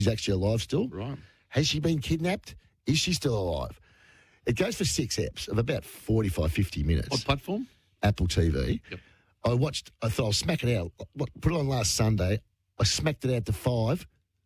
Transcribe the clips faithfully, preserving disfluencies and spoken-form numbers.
She's actually alive still. Right. Has she been kidnapped? Is she still alive? It goes for six eps of about forty-five, fifty minutes. What platform? Apple T V. Yep. I watched, I thought I'll smack it out. Put it on last Sunday. I smacked it out to five.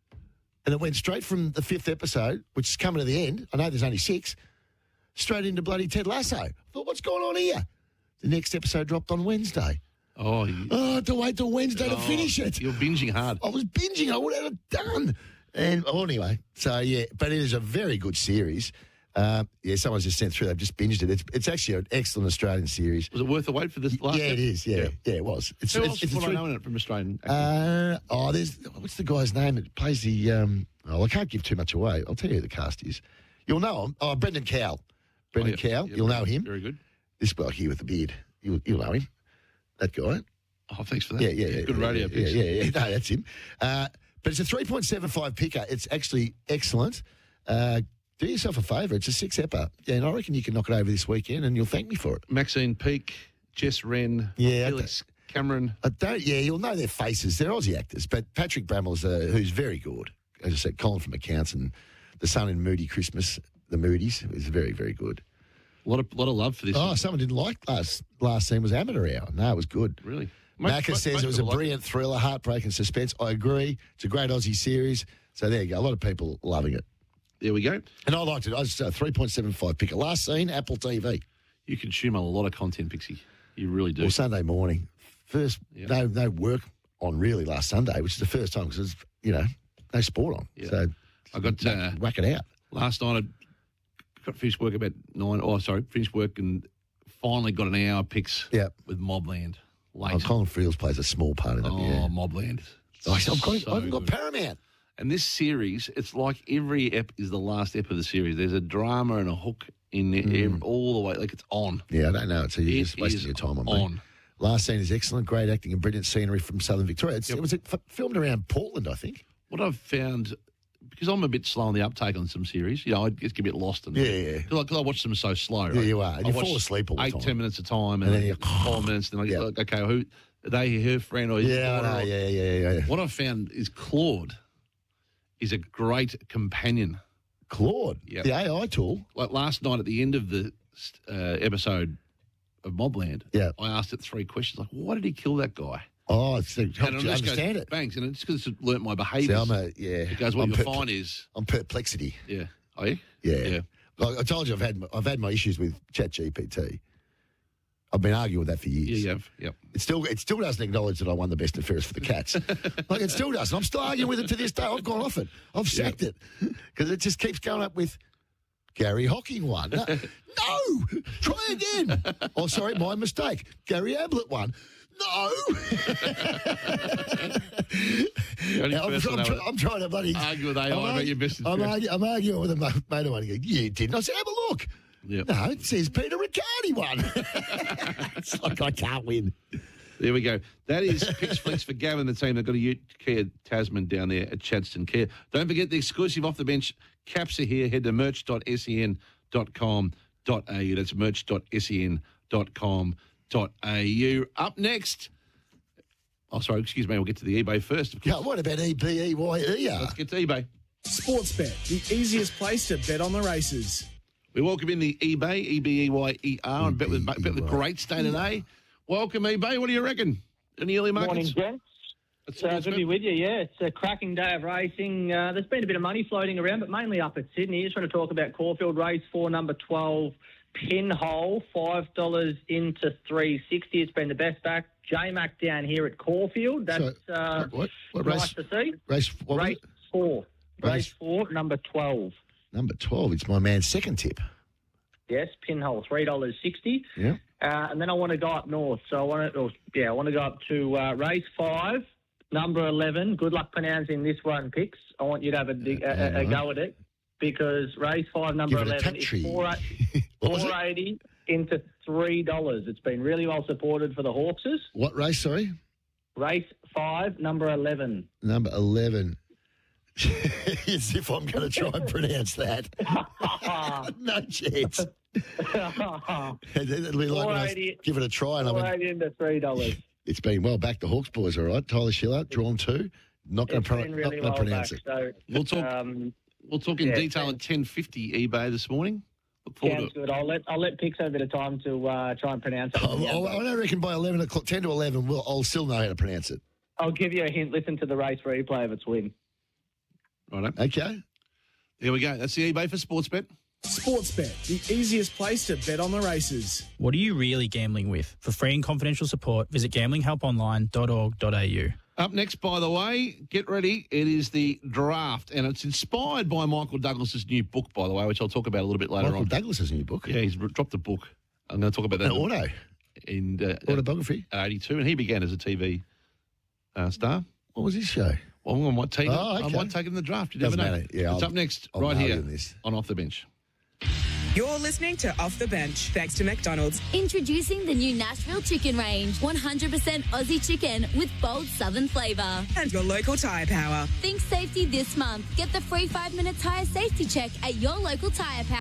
And it went straight from the fifth episode, which is coming to the end. I know there's only six. Straight into bloody Ted Lasso. I thought, what's going on here? The next episode dropped on Wednesday. Oh, you, Oh, I had to wait till Wednesday oh, to finish it. You're binging hard. I was binging. I would have it done. And oh, anyway, so yeah, but it is a very good series. Uh, yeah, someone's just sent through. They've just binged it. It's, it's actually an excellent Australian series. Was it worth the wait for this last Yeah, it is. Yeah, yeah, yeah it was. It's, Who it's, else it's would a I three- know in it from Australian actors? Uh, oh, there's what's the guy's name that plays the? Um, oh, I can't give too much away. I'll tell you who the cast is. You'll know him. Oh, Brendan Cowell. Brendan Oh, yeah. Cowell. Yeah, You'll very- know him. Very good. This bloke here with the beard. You'll, you'll know him. That guy. Oh, thanks for that. Yeah, yeah, yeah. Good yeah, radio yeah, picks. Yeah, yeah, yeah. No, that's him. Uh, but it's a three point seven five picker. It's actually excellent. Uh, do yourself a favour. It's a six-epper. Yeah, and I reckon you can knock it over this weekend and you'll thank me for it. Maxine Peake, Jess Wren, Yeah, Felix Cameron. I don't, yeah, you'll know their faces. They're Aussie actors. But Patrick Bramill's, uh, who's very good. As I said, Colin from Accounts and the son in Moody Christmas, the Moody's, is very, very good. A lot of lot of love for this. Oh, one. someone didn't like last last scene was Amateur Hour. No, it was good. Really? Macca Most- says most it was a people like brilliant thriller, heartbreaking suspense. I agree. It's a great Aussie series. So there you go. A lot of people loving it. There we go. And I liked it. I was uh, three point seven five picker. Last scene, Apple T V. You consume a lot of content, Pixie. You really do. Well, Sunday morning. First, Yep. no no work on really last Sunday, which is the first time because there's, you know, no sport on. Yeah. So I got uh, whack it out. last night. I got finished work about nine. Oh, sorry, finished work and finally got an hour picks. Yep. With Mobland. Late. Oh, Colin Fields plays a small part in it. Oh, Yeah. Mobland. Oh, I've got, So I've got good. Paramount. And this series, it's like every ep is the last ep of the series. There's a drama and a hook in it every, all the way. Like it's on. Yeah, I don't know. So you're It just wasting is your time on me. on. Last scene is excellent. Great acting and brilliant scenery from Southern Victoria. It's, Yep. It was f- filmed around Portland, I think. What I've found, because I'm a bit slow on the uptake on some series, you know, I just get a bit lost in Yeah, it. yeah. Because I, 'cause I watch them so slow, right? Yeah, you are. And I you watch fall asleep all the eight, time. ten minutes a time, and, And then then you- four minutes, then I get Yeah. like, okay, who are they her friend or his Yeah, I daughter know. or- Yeah, yeah, yeah, yeah. What I've found is Claude is a great companion. Claude, Yep. the A I tool. Like last night at the end of the uh, episode of Mobland, Yeah. I asked it three questions like, why did he kill that guy? Oh, it's to help And you it just goes, understand it. Bangs, and it's because it's learnt my See, behaviours. I'm a, yeah. It goes, what I'm you'll perpl- find is, I'm perplexity. yeah, are you? Yeah. Yeah. Like I told you, I've had I've had my issues with ChatGPT. I've been arguing with that for years. Yeah, you have. Yep. It still it still doesn't acknowledge that I won the best and fairest for the cats. Like it still doesn't. I'm still arguing with it to this day. I've gone off it. I've sacked it because it just keeps going up with Gary Hocking won. No, no, try again. Oh, sorry, my mistake. Gary Ablett won. No. The only I'm, person I'm, that try- would I'm trying to bloody argue with A I I'm about argu- your best and I'm, fairest. argu- I'm arguing with a mo- mate of mine. He goes, you didn't. I said, have a look. Yep. No, it says Peter Riccardi won. It's like I can't win. There we go. That is Picks Flicks for Gavin and the team. They've got a Ute Kia Tasman down there at Chadstone Care. Don't forget the exclusive off the bench caps are here. Head to merch dot sen dot com dot a u. That's merch dot sen dot com dot a u. Up next. Oh, sorry, excuse me. We'll get to the eBay first. Of course. Yeah, what about E B E Y E R? Let's get to eBay. Sportsbet, the easiest place to bet on the races. We welcome in the eBay, E B E Y E R, and bet with, bet with great stay today. Welcome, eBay. What do you reckon? Any early markets? Morning, gents. That's Uh, that's good to be with you. Yeah, it's a cracking day of racing. Uh, there's been a bit of money floating around, but mainly up at Sydney. Just want to talk about Caulfield Race four, number twelve, Pinhole, five dollars into three sixty. It's been the best back. J Mac down here at Caulfield. That's So, uh, what, what nice race? to see. Race, what was Race it? four. Race- Race four, number twelve. Number twelve. It's my man's second tip. Yes, Pinhole, three dollars sixty. Yeah. Uh, and then I want to go up north. So I want to, or, yeah, I want to go up to uh, race five, number eleven. Good luck pronouncing this one, Pix. I want you to have a, dig, a, a, a go at it because race five, number Give it a eleven, is touchy. four What was it? eighty into three dollars. It's been really well supported for the Hawkses. What race, sorry? Race five, number eleven. Number eleven. As if I'm going to try and pronounce that. No chance. It'll be like when I four eighty give it a try. And I four went, eighty into three dollars. it's been well back. The Hawks boys, all right. Tyler Schiller, drawn two. Not going It's to been pro- really not gonna well pronounce back, it. so We'll talk. um, We'll talk in yeah, detail thanks. at ten fifty eBay this morning. Look forward sounds to it. good. I'll let I'll let Pix have a bit of time to uh, try and pronounce it. Oh, oh, I don't reckon by eleven o'clock, ten to eleven, we'll, I'll still know how to pronounce it. I'll give you a hint. Listen to the race replay of its win. Right. Okay. There we go. That's the eBay for Sportsbet. Sportsbet, the easiest place to bet on the races. What are you really gambling with? For free and confidential support, visit gambling help online dot org dot a u. Up next, by the way, get ready. It is the draft, and it's inspired by Michael Douglas's new book, by the way, which I'll talk about a little bit later Michael on. Douglas's new book. Yeah, he's dropped a book. I'm going to talk about that An auto. in uh, Autobiography. eighty-two, and he began as a T V uh, star. What was his show? Well, I might take, Oh, I okay. might take him in the draft. You Doesn't never know. matter. Yeah, it's I'll- up next, I'll right nail here in this. on Off the Bench. You're listening to Off the Bench, thanks to McDonald's. Introducing the new Nashville Chicken Range. one hundred percent Aussie chicken with bold southern flavour. And your local tyre power. Think safety this month. Get the free five-minute tyre safety check at your local tyre power.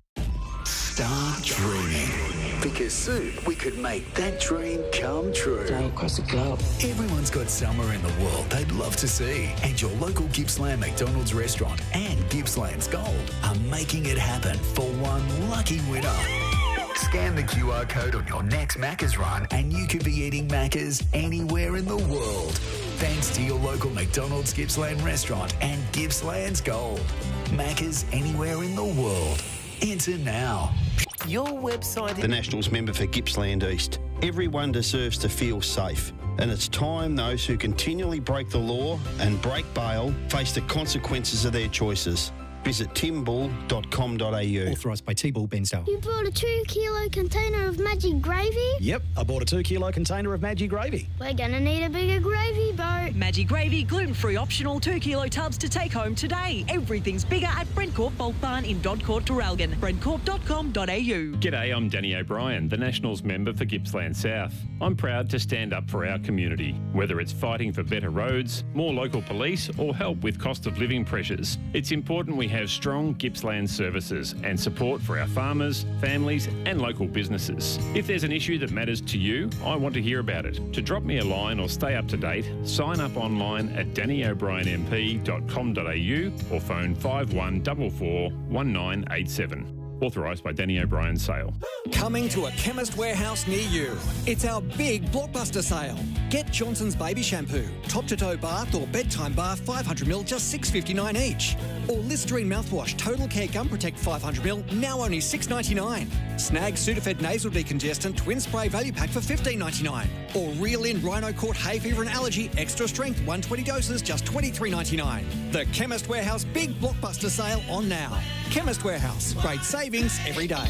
Start dreaming. Because soon we could make that dream come true. Go across the globe. Everyone's got somewhere in the world they'd love to see. And your local Gippsland McDonald's restaurant and Gippsland's Gold are making it happen for one lucky winner. Scan the Q R code on your next Macca's run and you could be eating Macca's anywhere in the world. Thanks to your local McDonald's Gippsland restaurant and Gippsland's Gold. Macca's anywhere in the world. Enter now. Your website. The Nationals member for Gippsland East. Everyone deserves to feel safe, and it's time those who continually break the law and break bail face the consequences of their choices. Visit tim bull dot com dot a u. Authorised by T-Bull Bensell. You brought a two kilo container of Maggi gravy? Yep, I bought a two kilo container of Maggi gravy. We're gonna need a bigger gravy boat. Maggi gravy, gluten-free optional, two kilo tubs to take home today. Everything's bigger at Brentcorp Bulk Barn in Dodcourt, Traralgon. brentcorp dot com dot a u. G'day, I'm Danny O'Brien, the Nationals member for Gippsland South. I'm proud to stand up for our community, whether it's fighting for better roads, more local police, or help with cost of living pressures. It's important we have strong Gippsland services and support for our farmers, families, and local businesses. If there's an issue that matters to you, I want to hear about it. To drop me a line or stay up to date, sign up online at danny o'brien m p dot com dot a u or phone five one four four, one nine eight seven. Authorised by Danny O'Brien Sale. Coming to a Chemist Warehouse near you. It's our big blockbuster sale. Get Johnson's Baby Shampoo, top-to-toe bath or bedtime bath five hundred mil, just six dollars fifty-nine each. Or Listerine mouthwash, Total Care Gum Protect five hundred mil, now only six dollars ninety-nine. Snag Sudafed Nasal Decongestant Twin Spray Value Pack for fifteen dollars ninety-nine. Or Reel In Rhino Court Hay Fever and Allergy Extra Strength one hundred twenty doses, just twenty-three dollars ninety-nine. The Chemist Warehouse big blockbuster sale on now. Chemist Warehouse, great savings every day.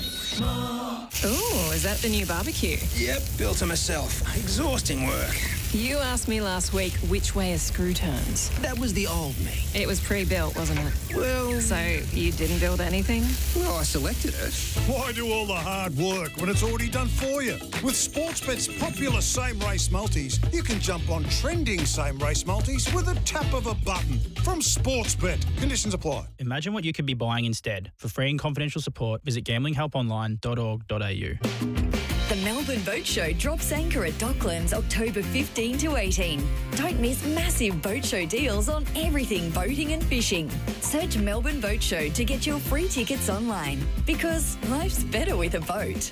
Oh, is that the new barbecue? Yep, built it myself. Exhausting work. You asked me last week which way a screw turns. That was the old me. It was pre-built, wasn't it? Well... So you didn't build anything? Well, I selected it. Why do all the hard work when it's already done for you? With Sportsbet's popular same-race multis, you can jump on trending same-race multis with a tap of a button. From Sportsbet. Conditions apply. Imagine what you could be buying instead. For free and confidential support, visit gambling help online dot org dot a u. The Melbourne Boat Show drops anchor at Docklands October fifteenth to eighteenth. Don't miss massive boat show deals on everything boating and fishing. Search Melbourne Boat Show to get your free tickets online because life's better with a boat.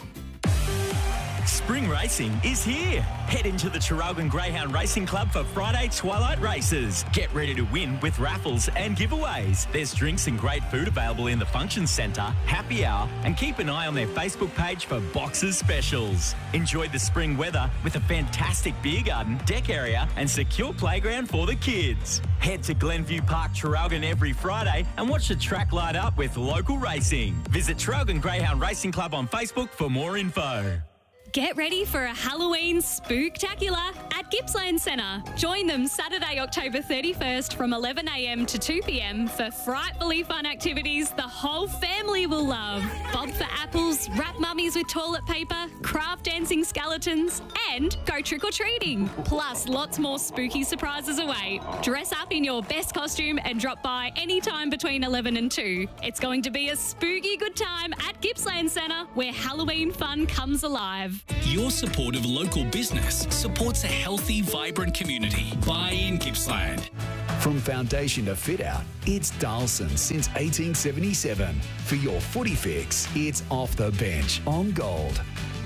Spring racing is here. Head into the Traralgon Greyhound Racing Club for Friday Twilight Races. Get ready to win with raffles and giveaways. There's drinks and great food available in the function centre, happy hour, and keep an eye on their Facebook page for boxes specials. Enjoy the spring weather with a fantastic beer garden, deck area, and secure playground for the kids. Head to Glenview Park Traralgon every Friday and watch the track light up with local racing. Visit Traralgon Greyhound Racing Club on Facebook for more info. Get ready for a Halloween spooktacular at Gippsland Centre. Join them Saturday, October thirty-first from eleven a m to two p m for frightfully fun activities the whole family will love. Bob for apples, wrap mummies with toilet paper, craft dancing skeletons, and go trick-or-treating. Plus, lots more spooky surprises await. Dress up in your best costume and drop by anytime between eleven and two. It's going to be a spooky good time at Gippsland Centre where Halloween fun comes alive. Your support of local business supports a healthy, vibrant community. Buy in Gippsland. From foundation to fit out, it's Darlson since eighteen seventy-seven. For your footy fix, it's Off the Bench on Gold.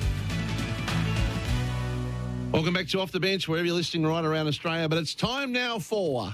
Welcome back to Off the Bench, wherever you're listening right around Australia. But it's time now for...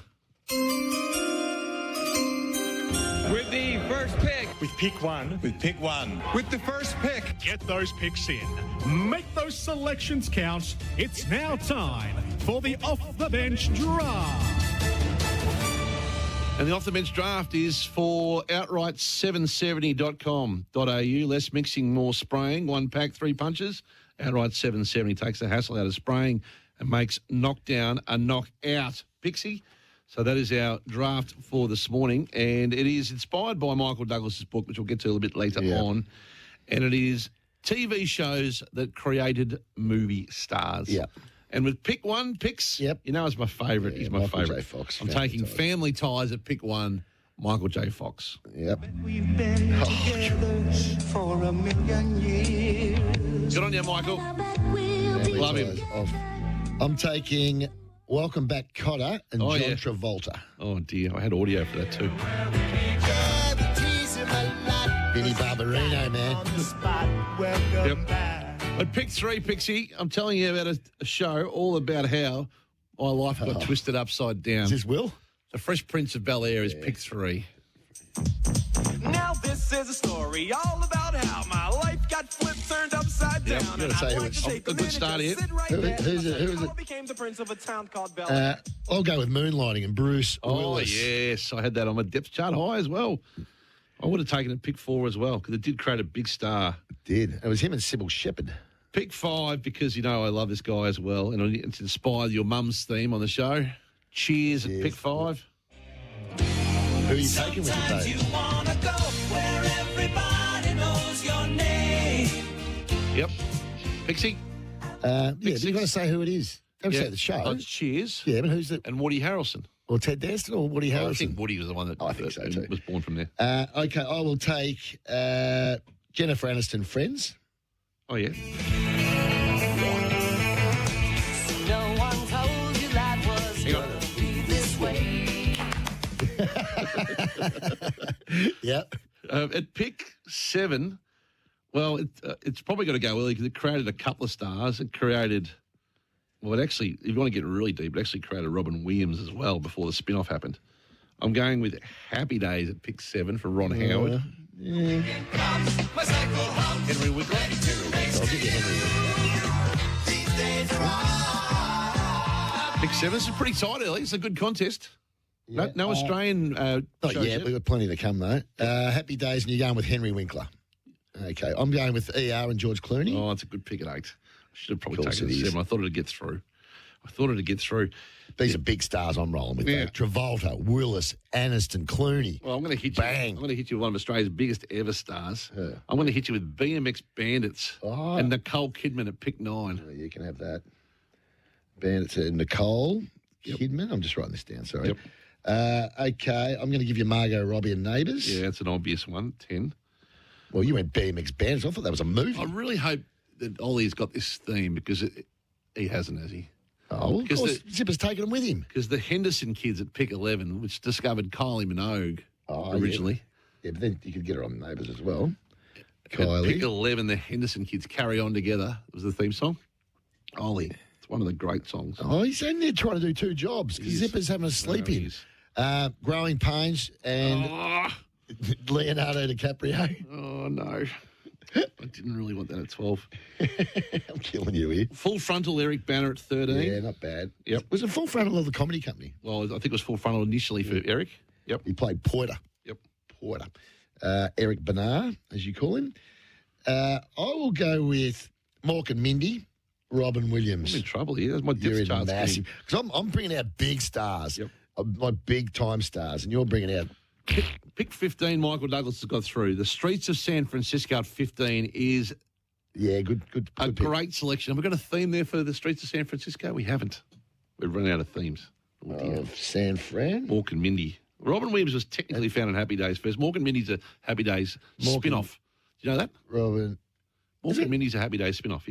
With the first pick. With pick one. With pick one. With the first pick. Get those picks in. Make those selections count. It's now time for the Off the Bench draft. And the Off the Bench draft is for outright seven seventy dot com dot a u. Less mixing, more spraying. One pack, three punches. Outright seven seventy takes the hassle out of spraying and makes knockdown a knockout. Pixie. So that is our draft for this morning. And it is inspired by Michael Douglas's book, which we'll get to a little bit later Yeah. on. And it is T V shows that created movie stars. Yeah. And with pick one, picks, yep. you know, it's my favourite. Yeah, He's my Michael favourite. J. Fox, I'm Family taking Ties. Family Ties at pick one, Michael J. Fox. Yep. We've been together for a million years. Good on you, Michael. Family Love him. Ties Of, I'm taking Welcome Back Cotter and Oh, John yeah. Travolta. Oh, dear. I had audio for that too. Vinnie Barbarino, man. Yep. But pick three, Pixie, I'm telling you about a, a show all about how my life got Oh. twisted upside down. Is this Will? The Fresh Prince of Bel-Air is pick three. Now this is a story all about how my life got flipped, turned upside Yep, down. gotta And say I'd who like it's- to take a a good minute start to here. sit right Who- there who's it- and who's how it? I became the prince of a town called Bel Uh, I'll go with Moonlighting and Bruce Oh, Willis. yes. I had that on my depth chart high as well. I would have taken it pick four as well because it did create a big star. It did. It was him and Sybil Shepherd. Pick five because, you know, I love this guy as well. And it's inspired your mum's theme on the show. Cheers, at pick five. Who are you taking with you, Sometimes Dave? you wanna go where everybody knows your name. Yep. Pixie? Uh, yeah, but you've got to say who it is. Don't Yeah. say the show. Oh, it's Cheers. Yeah, but who's the... And Woody Harrelson. Or Ted Danson or Woody Oh, I Harrelson? think Woody was the one that, Oh, I think that- so too. was born from there. Uh, okay, I will take uh, Jennifer Aniston, Friends. Oh, yeah. No one told you life was Hang on. gonna be this way. Yep. Uh, at pick seven, well, it, uh, it's probably got to go early because it created a couple of stars. It created, well, it actually, if you want to get really deep, it actually created Robin Williams as well before the spin-off happened. I'm going with Happy Days at pick seven for Ron Howard. Yeah. Henry Winkler. I'll give you Henry. Pick seven. This is pretty tight early. It's a good contest. No, no uh, Australian uh, Not shows yet. We've got plenty to come, though. Uh, Happy Days, and you're going with Henry Winkler. Okay, I'm going with E R and George Clooney. Oh, it's a good pick at eight. I should have probably Of course taken it it at is. seven. I thought it'd get through. I thought it'd get through. These are big stars I'm rolling with. Yeah. though. Travolta, Willis, Aniston, Clooney. Well, I'm going to hit you. Bang. I'm going to hit you with one of Australia's biggest ever stars. I'm going to hit you with B M X Bandits Oh. and Nicole Kidman at pick nine. Oh, you can have that. Bandits and Nicole Kidman. I'm just writing this down, sorry. Yep. Uh, okay, I'm going to give you Margot Robbie and Neighbours. Yeah, it's an obvious one. Ten. Well, you went B M X Bandits. I thought that was a movie. I really hope that Ollie's got this theme because it, he hasn't, has he? Oh, well, of Because course, the- Zipper's taking them with him. Because the Henderson kids at pick eleven, which discovered Kylie Minogue Oh, originally. Yeah. yeah, but then you could get her on Neighbours as well. At Kylie. pick eleven, the Henderson kids carry on together. Was the theme song. Ollie. It's one of the great songs. Oh, he's in there trying to do two jobs because He is. Zipper's having a sleep No, he in. is. Uh, Growing Pains and Oh, Leonardo DiCaprio. oh, no. I didn't really want that at twelve. I'm killing you here. Full frontal Eric Banner at thirteen. Yeah, not bad. Yep. Was it Full Frontal of the Comedy Company? Well, I think it was full frontal initially for Eric. Yep. He played Porter. Yep. Porter. Uh, Eric Bernard, as you call him. Uh, I will go with Mork and Mindy, Robin Williams. I'm in trouble here. That's my You're depth in charts. massive. Because I'm, I'm bringing out big stars, Yep. uh, my big time stars, and you're bringing out. Pick, pick fifteen, Michael Douglas has got through. The Streets of San Francisco at fifteen is Yeah, good, good, a good pick. great selection. Have we got a theme there for the Streets of San Francisco? We haven't. We've run out of themes. Oh, dear. Of San Fran. Mork and Mindy. Robin Williams was technically found in Happy Days first. Mork and Mindy's a Happy Days Mork and- spin-off. Do you know that? Robin. Mork and Mindy's a Happy Days spin-off, yep.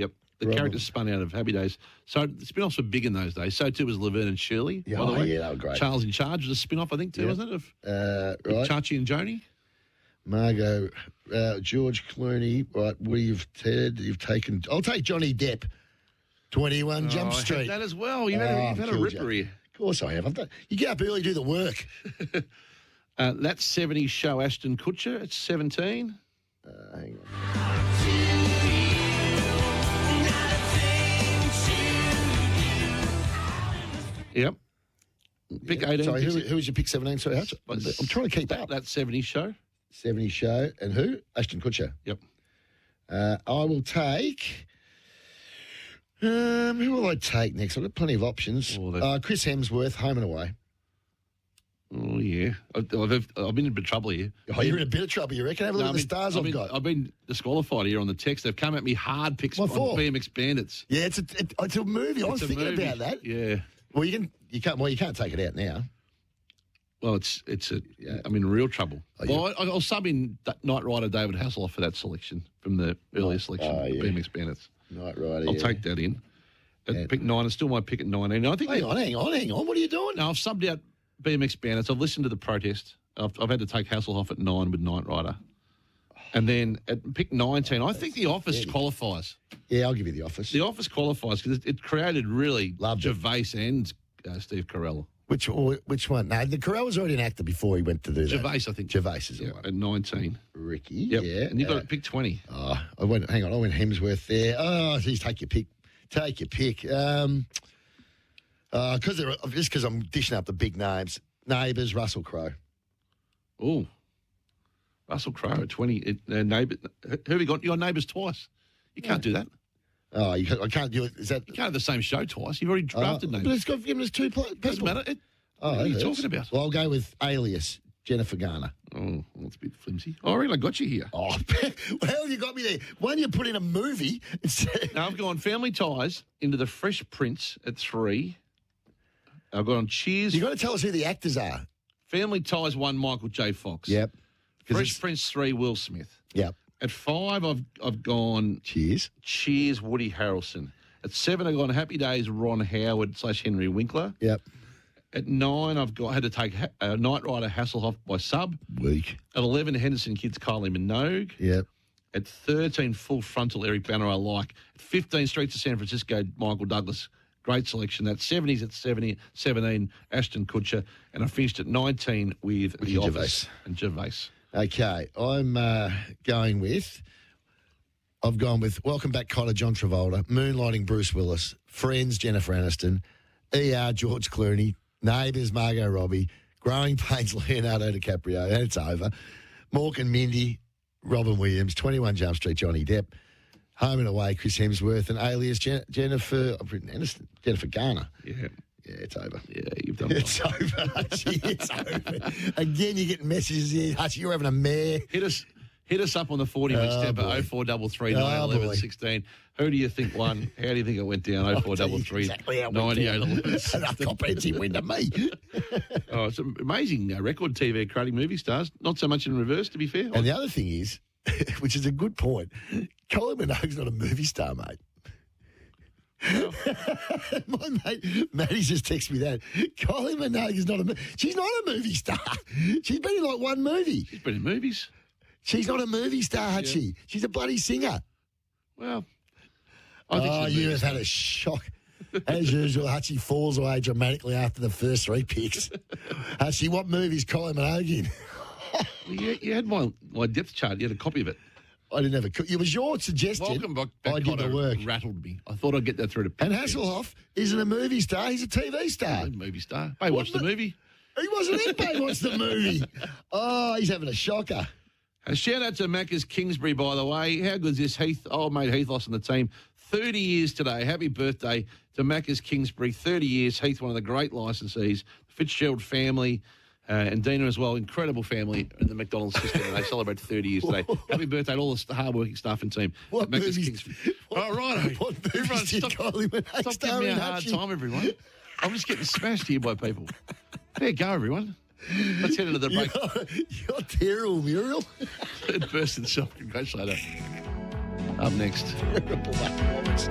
The Robin. characters spun out of Happy Days. So the spin-offs were big in those days. So too was Laverne and Shirley. Yeah, by the oh, way. yeah, they were great. Charles in Charge was a spin-off, I think, too, Yeah. wasn't it? Of Uh, right. Chachi and Joni. Margot, uh, George Clooney, right, Woody, you've Ted, you've taken, I'll take Johnny Depp, twenty-one Jump Oh, I had Street. that as well. You've had a- Oh, you've had a killed ripper you. here. Of course I have. I've done, you get up early, do the work. Uh, that seventies show, Ashton Kutcher, it's seventeen. Uh, hang on. Yep. Pick eighteen. Sorry, who, pick- who was your pick seventeen? Sorry, how's- I'm trying to keep that, up. That seventies show. seventy show. And who? Ashton Kutcher. Yep. Uh, I will take. Um, who will I take next? I've got plenty of options. Oh, that- uh, Chris Hemsworth, Home and Away. Oh, yeah. I've, I've, I've been in a bit of trouble here. Oh, you're in a bit of trouble, you reckon? Have a look No, at the I've been- stars I've I've been, got. I've been disqualified here on the text. They've come at me hard picks What on for? B M X Bandits. Yeah, it's a, it, it's a movie. I was It's a thinking movie. about that. Yeah. Well, you can you can't well you can't take it out now. Well, it's it's a. I'm in real trouble. Oh, well, I, I'll sub in that Knight Rider David Hasselhoff for that selection from the earlier selection, oh, the yeah. B M X Bandits. Night Rider. I'll yeah. take that in. At pick nine. It's still my pick at nineteen. I think. Hang they- on, hang on, hang on. What are you doing? No, I've subbed out B M X Bandits. I've listened to the protest. I've, I've had to take Hasselhoff at nine with Knight Rider. And then at pick nineteen, I think The Office qualifies. Yeah, I'll give you The Office. The Office qualifies because it, it created really Gervais and uh, Steve Carell. Which which one? No, the Carell was already an actor before he went to do that. Gervais, I think. Gervais is the Yeah, one. at nineteen. Ricky, Yep. yeah. And you've got Uh, to pick twenty. Oh, I went. Hang on, I went Hemsworth there. Oh, geez, take your pick. Take your pick. Um, uh, because they're just because I'm dishing up the big names. Neighbours, Russell Crowe. Oh, Russell Crowe at twenty. It, uh, neighbour, who have you got? You got Neighbours twice. You can't do that. Oh, you, I can't do it. Is that? You can't have the same show twice. You've already drafted Uh, Neighbours. but it's got given us two pl- people. Doesn't matter. It, Oh, what are you that hurts. talking about? Well, I'll go with Alias, Jennifer Garner. Oh, well, that's a bit flimsy. Oh, I reckon I got you here. Oh, well, you got me there. One, you put in a movie. Instead. Now, I've gone Family Ties into The Fresh Prince at three. I've gone Cheers. You got to tell us who the actors are. Family Ties one, Michael J. Fox. Yep. 'Cause Fresh it's- Prince three, Will Smith. Yep. At five, I've I've gone Cheers. Cheers, Woody Harrelson. At seven, I've gone Happy Days, Ron Howard slash Henry Winkler. Yep. At nine, I've got had to take ha- uh, Knight Rider Hasselhoff by sub. Weak. At eleven, Henderson Kids, Kylie Minogue. Yep. At thirteen, Full Frontal, Eric Banner, I like. At fifteen, Streets of San Francisco, Michael Douglas. Great selection. At seventies, at seventy, seventeen, Ashton Kutcher. And I finished at nineteen with Ricky The Gervais. Office and Gervais. Okay, I'm uh, going with. I've gone with Welcome Back, Kotter, John Travolta, Moonlighting, Bruce Willis, Friends, Jennifer Aniston, E R, George Clooney, Neighbours, Margot Robbie, Growing Pains, Leonardo DiCaprio, and it's over. Mork and Mindy, Robin Williams, twenty-one Jump Street, Johnny Depp, Home and Away, Chris Hemsworth, and Alias, Jen- Jennifer, I've written Aniston, Jennifer Garner. Yeah. Yeah, it's over. Yeah, you've done well. It's over, Hutchie. It's over. Again, you're getting messages here. Hutchie, you're having a mare. Hit us hit us up on the forty minute Oh, step boy. at oh four three three nine Oh, eleven boy. sixteen. Who do you think won? How do you think it went down? oh four three three Exactly how it went ninety-eight down. eleven Enough comprehensive win to me. Oh, it's an amazing uh, record T V creating movie stars. Not so much in reverse, to be fair. And the other thing is, which is a good point, Kylie Minogue's not a movie star, mate. My mate, Maddie's just texted me that. Kylie Minogue is not a mo- She's not a movie star. She's been in like one movie. She's been in movies. She's not a movie star, Hutchie. She's a bloody singer. Well, I think Oh, she's a you movie have star. had a shock. As usual, Hutchie falls away dramatically after the first three picks. Hutchie, what movie's Kylie Minogue in? Well, you, you had my, my depth chart. You had a copy of it. I didn't have a... co- It was your suggestion. Welcome back. I did the Cotter work. Rattled me. I thought I'd get that through to And Hasselhoff isn't a movie star. He's a T V star. a movie star. Hey, watch the the- movie. He wasn't in Bay Watch the movie. Oh, he's having a shocker. A shout out to Macca's Kingsbury, by the way. How good is this? Heath, old mate Heathos and the team. thirty years today. Happy birthday to Macca's Kingsbury. thirty years. Heath, one of the great licensees. Fitzgerald family uh, and Dina as well. Incredible family in the McDonald's system. And they celebrate thirty years today. Happy birthday to all the hard-working staff and team What at Macca's movies- Kingsbury. what- oh, right. what movies Everyone, did stop, Kylie Minogue stop star giving me in, a hard Hutchie? time, everyone. I'm just getting smashed here by people. There you go, everyone. Let's head into the break. You're, you're terrible, Muriel. Third person self-congratulator. up next. Terrible performance.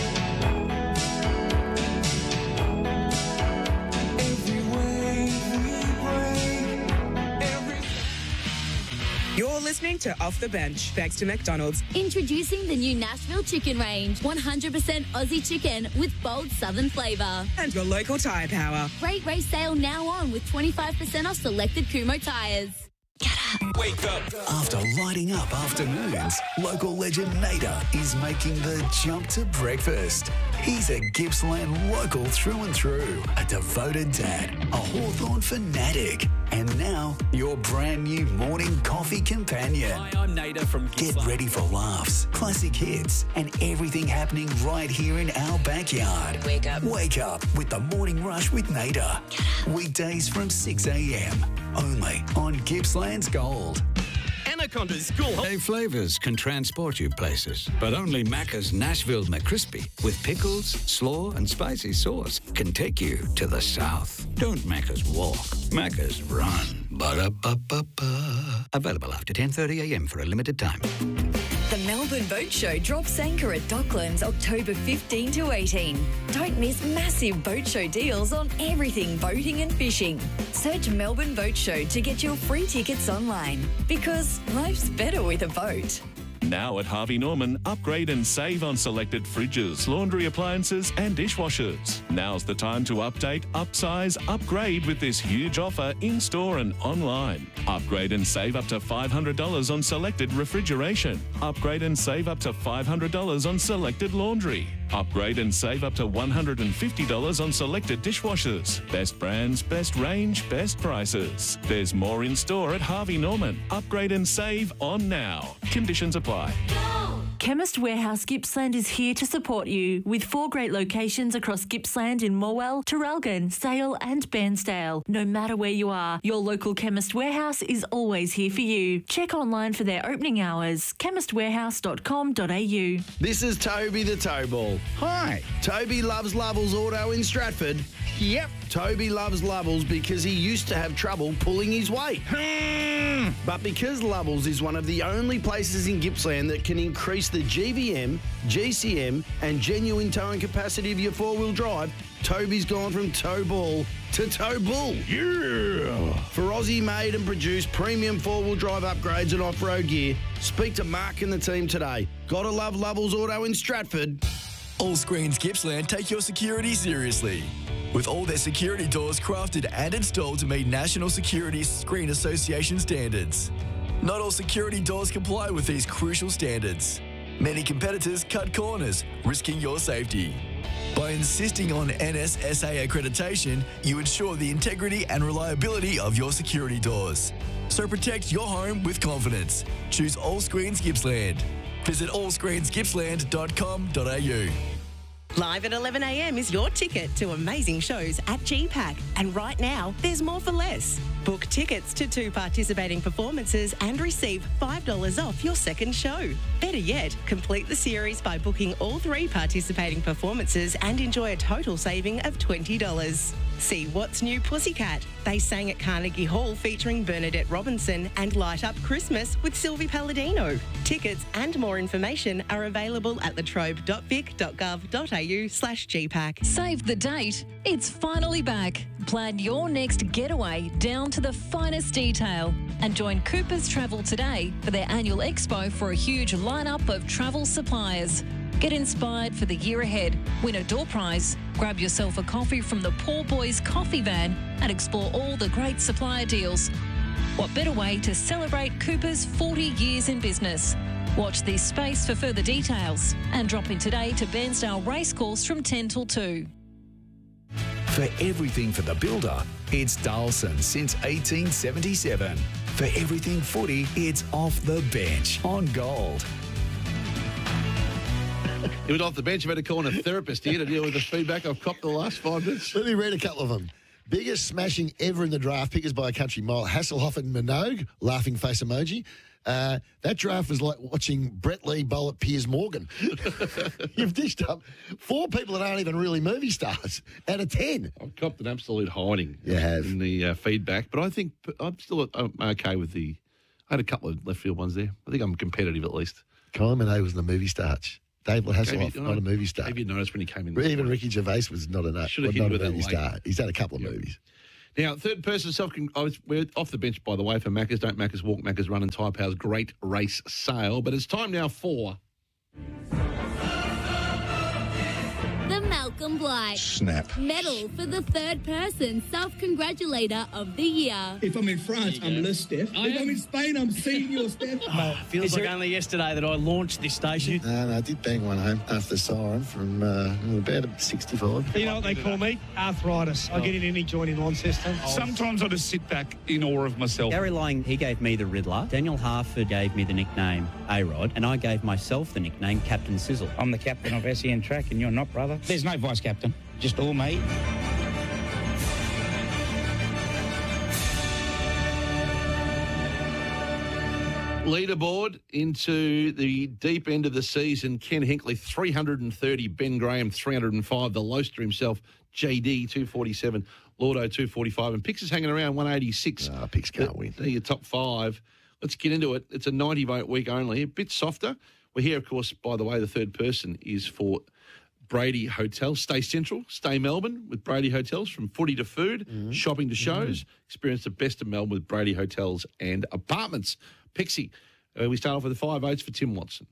You're listening to Off the Bench, thanks to McDonald's. Introducing the new Nashville Chicken Range. one hundred percent Aussie chicken with bold southern flavour. And your local tyre power. Great race sale now on with twenty-five percent off selected Kumho tyres. Wake up. After lighting up afternoons, local legend Nader is making the jump to breakfast. He's a Gippsland local through and through, a devoted dad, a Hawthorn fanatic, and now your brand new morning coffee companion. Hi, I'm Nader from Gippsland. Get ready for laughs, classic hits, and everything happening right here in our backyard. Wake up. Wake up with the Morning Rush with Nader. Weekdays from six a.m. only on Gippsland's Gold. Anaconda's School. Hey, flavours can transport you places, but only Macca's Nashville McCrispy with pickles, slaw and spicy sauce can take you to the south. Don't Macca's walk, Macca's run. Ba-da-ba-ba-ba. Available after ten thirty a.m. for a limited time. The Melbourne Boat Show drops anchor at Docklands October fifteenth to eighteenth. Don't miss massive boat show deals on everything boating and fishing. Search Melbourne Boat Show to get your free tickets online because life's better with a boat. Now at Harvey Norman, upgrade and save on selected fridges, laundry appliances and dishwashers. Now's the time to update, upsize, upgrade with this huge offer in-store and online. Upgrade and save up to five hundred dollars on selected refrigeration. Upgrade and save up to five hundred dollars on selected laundry. Upgrade and save up to one hundred fifty dollars on selected dishwashers. Best brands, best range, best prices. There's more in store at Harvey Norman. Upgrade and save on now. Conditions apply. Chemist Warehouse Gippsland is here to support you with four great locations across Gippsland in Morwell, Traralgon, Sale and Bairnsdale. No matter where you are, your local Chemist Warehouse is always here for you. Check online for their opening hours, chemist warehouse dot com dot a u. This is Toby the Towball. Hi. Toby loves Lovells Auto in Stratford. Yep. Toby loves Lovells because he used to have trouble pulling his weight. But because Lovells is one of the only places in Gippsland that can increase the G V M, G C M and genuine towing capacity of your four-wheel drive, Toby's gone from tow ball to tow bull. Yeah! For Aussie-made and produced premium four-wheel drive upgrades and off-road gear, speak to Mark and the team today. Gotta love Lovells Auto in Stratford. All Screens Gippsland take your security seriously. With all their security doors crafted and installed to meet National Security Screen Association standards. Not all security doors comply with these crucial standards. Many competitors cut corners, risking your safety. By insisting on N S S A accreditation, you ensure the integrity and reliability of your security doors. So protect your home with confidence. Choose All Screens Gippsland. Visit all screens gippsland dot com dot a u. Live at eleven a m is your ticket to amazing shows at G PAC. And right now, there's more for less. Book tickets to two participating performances and receive five dollars off your second show. Better yet, complete the series by booking all three participating performances and enjoy a total saving of twenty dollars. See What's New Pussycat. They sang at Carnegie Hall featuring Bernadette Robinson and Light Up Christmas with Sylvie Palladino. Tickets and more information are available at latrobe dot vic dot gov dot a u slash G PAC. Save the date. It's finally back. Plan your next getaway down to the finest detail and join Cooper's Travel today for their annual expo for a huge lineup of travel suppliers. Get inspired for the year ahead. Win a door prize. Grab yourself a coffee from the Poor Boys Coffee Van and explore all the great supplier deals. What better way to celebrate Cooper's forty years in business? Watch this space for further details and drop in today to Bairnsdale Racecourse from ten till two. For everything for the builder, it's Darlson since eighteen seventy-seven. For everything footy, it's Off the Bench on Gold. He was off the bench. I've had to call in a therapist here to deal with the feedback I've copped the last five minutes. Let me read a couple of them. Biggest smashing ever in the draft, pickers by a country mile. Hasselhoff and Minogue, laughing face emoji. Uh, that draft was like watching Brett Lee bowl at Piers Morgan. You've dished up four people that aren't even really movie stars out of ten. I've copped an absolute hiding you have. in the uh, feedback, but I think I'm still I'm okay with the I had a couple of left field ones there. I think I'm competitive at least. Kylie Minogue was in the movie stars. Dave Hasselhoff, you- not a movie star. Maybe you noticed when he came in. Even Ricky Gervais was not a, Should have not hit a with that movie late. star. He's had a couple of movies. Now, third person self. I was, we're off the bench, by the way, for Macca's. Don't Macca's walk, Macca's run, and Tyre Power's great race sale. But it's time now for The Malcolm Blight Snap. Medal for the third person self-congratulator of the year. If I'm in France, I'm Le Steph. If I'm in Spain, I'm Senior Steph. Feels like only yesterday that I launched this station. No, no, I did bang one home after the siren from uh, about sixty-five. You know what they call me? Arthritis. I get in any joint in Launceston. Sometimes I just sit back in awe of myself. Gary Lang, he gave me the Riddler. Daniel Harford gave me the nickname A-Rod, and I gave myself the nickname Captain Sizzle. I'm the captain of S E N Track and you're not, brother. There's no vice captain, just all me. leaderboard into the deep end of the season. Ken Hinkley, three hundred thirty. Ben Graham, three hundred five. The Loaster himself, J D, two forty-seven. Lordo, two forty-five. And Pix is hanging around, one eighty-six. Ah, Pix can't win. They're your top five. Let's get into it. It's a ninety-vote week only, a bit softer. We're here, of course, by the way, the third person is for Brady Hotels. Stay Central, stay Melbourne with Brady Hotels. From footy to food, mm-hmm. shopping to shows. Mm-hmm. Experience the best of Melbourne with Brady Hotels and Apartments. Pixie, uh, we start off with the five votes for Tim Watson.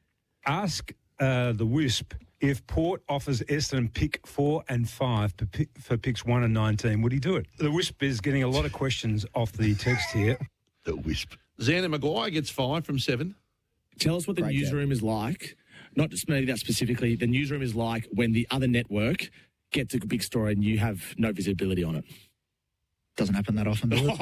Ask uh, the Wisp if Port offers Essendon pick four and five for, pick, for picks one and nineteen. Would he do it? The Wisp is getting a lot of questions off the text here. The Wisp. Xander Maguire gets five from seven. Tell us what the Great newsroom game. is like. Not just maybe that specifically. The newsroom is like when the other network gets a big story and you have no visibility on it. Doesn't happen that often, does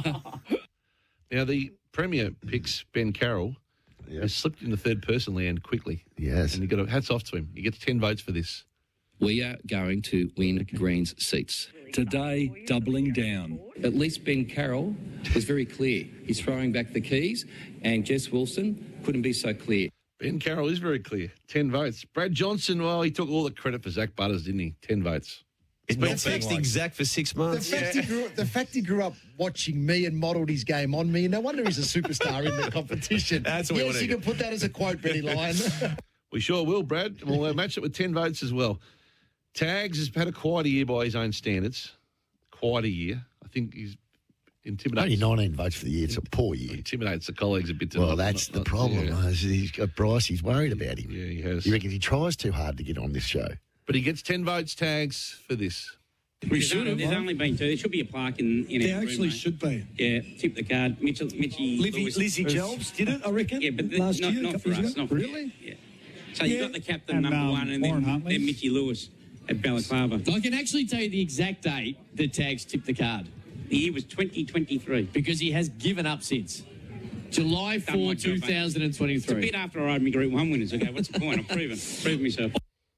it? Now, the Premier picks Ben Carroll. Yep. Has slipped in the third person land quickly. Yes. And you got a hats off to him. He gets ten votes for this. We are going to win Green's seats. Today, doubling down. At least Ben Carroll was very clear. He's throwing back the keys, and Jess Wilson couldn't be so clear. Ben Carroll is very clear. ten votes. Brad Johnson, well, he took all the credit for Zach Butters, didn't he? ten votes. He's been texting Zach for six months. The fact, he grew, the fact he grew up watching me and modelled his game on me, no wonder he's a superstar in the competition. That's what we yes, want you to can put that as a quote, Benny Lyon. We sure will, Brad. We'll uh, match it with ten votes as well. Tags has had a quieter year by his own standards. Quieter year. I think he's intimidates. Only nineteen votes for the year. It's a poor year. Intimidates the colleagues a bit. To Well, not, that's not, the not, problem. yeah. He's got Bryce. He's worried about him. Yeah, he has. He reckons he tries too hard to get on this show. But he gets ten votes, Tags, for this. We should have. There's only been two. There should be a plaque in, in There every actually room, should be. Yeah, tip the card. Mitchell, Mitchy Livy- Lewis. Lizzie Jelbs did it, I reckon, Yeah, but the, last not, year, a not couple for years us. ago. Not for Really? Yeah. So Yeah. you got the captain And, number um, one, and Warren then, Hartley. then Mitchy Lewis at Balaclava. I can actually tell you the exact date that Tags tipped the card. The year was twenty twenty-three. Because he has given up since. July Done my fourth, job, mate. two thousand twenty-three. It's a bit after I had my Group One winners. Okay, what's the point? I've proven, proven myself.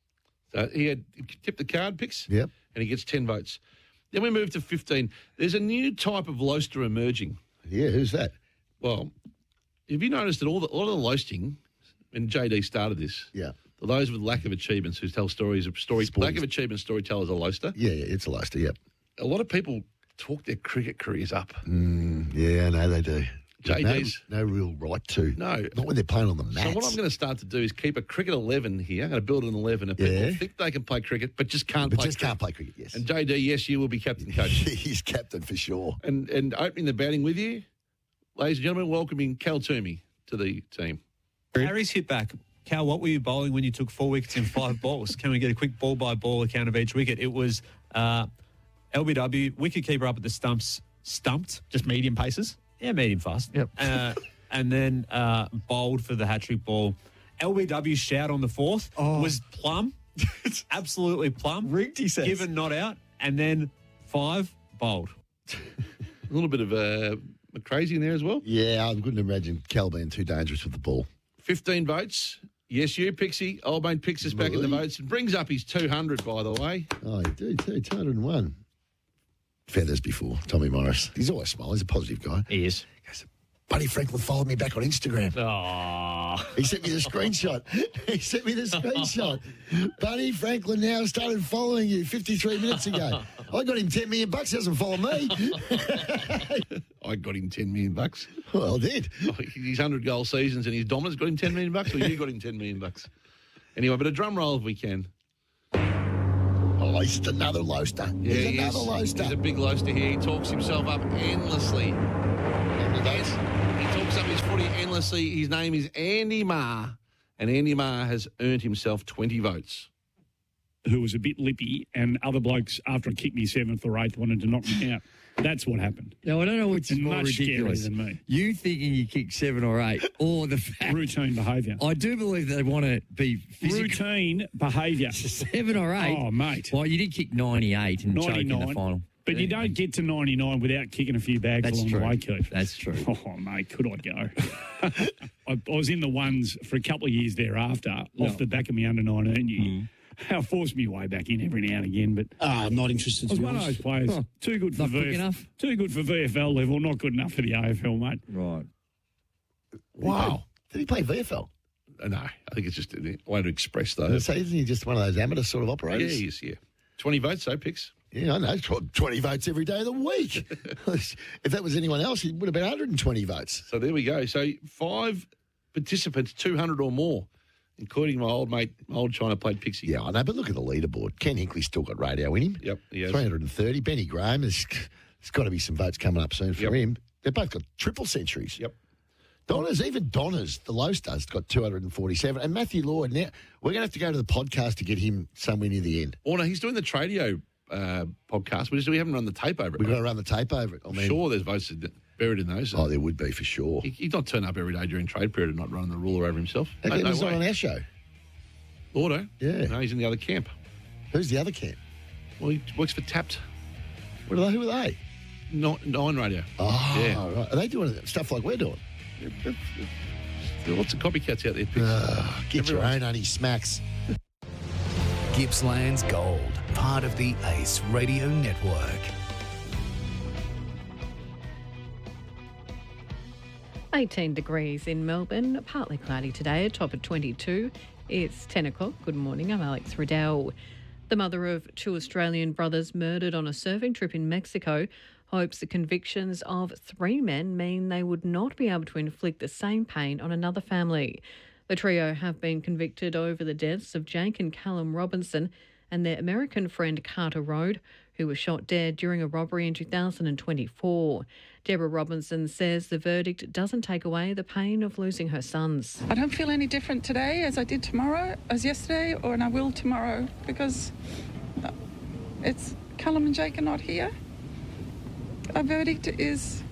So he had tipped the card picks. Yep. And he gets ten votes. Then we move to fifteen. There's a new type of loaster emerging. Yeah, who's that? Well, have you noticed that all the, all of the loasting, and J D started this, Yeah. those with lack of achievements who tell stories of stories, lack of achievement storytellers are loaster. Yeah, yeah, it's a Leicester, yep. A lot of people talk their cricket careers up. Mm, yeah, no, they do. J D's. No, no real right to. No. Not when they're playing on the mats. So what I'm going to start to do is keep a cricket eleven here. I'm going to build an eleven of people Yeah. who think they can play cricket, but just can't But play just cricket. can't play cricket, yes. And J D, yes, you will be captain coach. He's captain for sure. And and opening the batting with you, ladies and gentlemen, welcoming Cal Toomey to the team. Harry's hit back. Cal, what were you bowling when you took four wickets in five balls? Can we get a quick ball by ball account of each wicket? It was uh, L B W, wicketkeeper up at the stumps, stumped. Just medium paces? Yeah, medium fast. Yep. Uh, and then uh, bowled for the hat-trick ball. L B W's shout on the fourth was plum. It's absolutely plum. Rigged, he says. Given not out. And then five, bowled. A little bit of uh, crazy in there as well. Yeah, I couldn't imagine Cal being too dangerous with the ball. fifteen votes. Yes, you, Pixie. Old Mate Pix is back in the Really? votes and brings up his two hundred, by the way. Oh, you do too, two hundred and one. Feathers before, Tommy Morris. He's always smiling. He's a positive guy. He is. Buddy Franklin followed me back on Instagram. Oh. He sent me the screenshot. He sent me the screenshot. Buddy Franklin now started following you fifty-three minutes ago. I got him ten million bucks. He doesn't follow me. I got him ten million bucks. Well, I did. Oh, his hundred goal seasons and his dominance got him ten million bucks, or you got him ten million bucks. Anyway, but a drum roll if we can. Oh, he's another Loaster. Yeah, he's he another is. Loaster. He's a big Loaster here. He talks himself up endlessly. Yes, he talks up his footy endlessly. His name is Andy Marr, and Andy Marr has earned himself twenty votes. Who was a bit lippy, and other blokes, after I kicked me seventh or eighth, wanted to knock me out. That's what happened. Now, I don't know which is And more much ridiculous. scarier than me. You thinking you kicked seven or eight, or the fact... Routine behaviour. I do believe they want to be physical. Routine behaviour. Seven or eight? Oh, mate. Well, you did kick ninety-eight and choke in the final. But you don't get to ninety-nine without kicking a few bags That's along true. the way, Keith. That's true. Oh, mate, could I go? I, I was in the ones for a couple of years thereafter, No. off the back of my under nineteen year. Mm. I forced my way back in every now and again, but Ah, I'm not interested. I was to be one of honest. those players. Huh. Too good for Not quick V F L. enough? Too good for V F L level, not good enough for the A F L, mate. Right. Wow. Did he play V F L? Uh, No, I think it's just a way to express I those. say, isn't he just one of those amateur sort of Yeah, operators? he is, yeah. twenty votes, so picks. Yeah, I know. Tw- twenty votes every day of the week. If that was anyone else, it would have been one hundred twenty votes. So there we go. So five participants, two hundred or more, including my old mate, my old China played Pixie. Yeah, I know, but look at the leaderboard. Ken Hinkley's still got radio in him. Yep, he has. three hundred thirty. Benny Graham, there's, there's got to be some votes coming up soon for Yep. him. They've both got triple centuries. Yep. Donna's, even Donna's, the low star's got two hundred forty-seven. And Matthew Lloyd, now we're going to have to go to the podcast to get him somewhere near the end. Oh, no, he's doing the Tradio uh, podcast. We, just, we haven't run the tape over it. We've mate. got to run the tape over it. I I'm mean, sure there's votes buried in those. Oh, there would be for sure. He, he's not turning up every day during trade period and not running the ruler over himself. How No, come no he's not way. on our show? Laudo? Yeah. No, he's in the other camp. Who's the other camp? Well, he works for Tapped. What are they? Who are they? Nine, nine Radio. Oh, Yeah. right. Are they doing stuff like we're doing? There are lots of copycats out there. Picks. Uh, get your Everyone. own honey smacks. Gippsland's Gold, part of the Ace Radio Network. eighteen degrees in Melbourne, partly cloudy today, a top of twenty-two. It's ten o'clock. Good morning, I'm Alex Riddell. The mother of two Australian brothers murdered on a surfing trip in Mexico hopes the convictions of three men mean they would not be able to inflict the same pain on another family. The trio have been convicted over the deaths of Jake and Callum Robinson and their American friend Carter Rode, who was shot dead during a robbery in two thousand twenty-four. Deborah Robinson says the verdict doesn't take away the pain of losing her sons. I don't feel any different today as I did tomorrow, as yesterday, or and I will tomorrow, because it's Callum and Jake are not here. A verdict is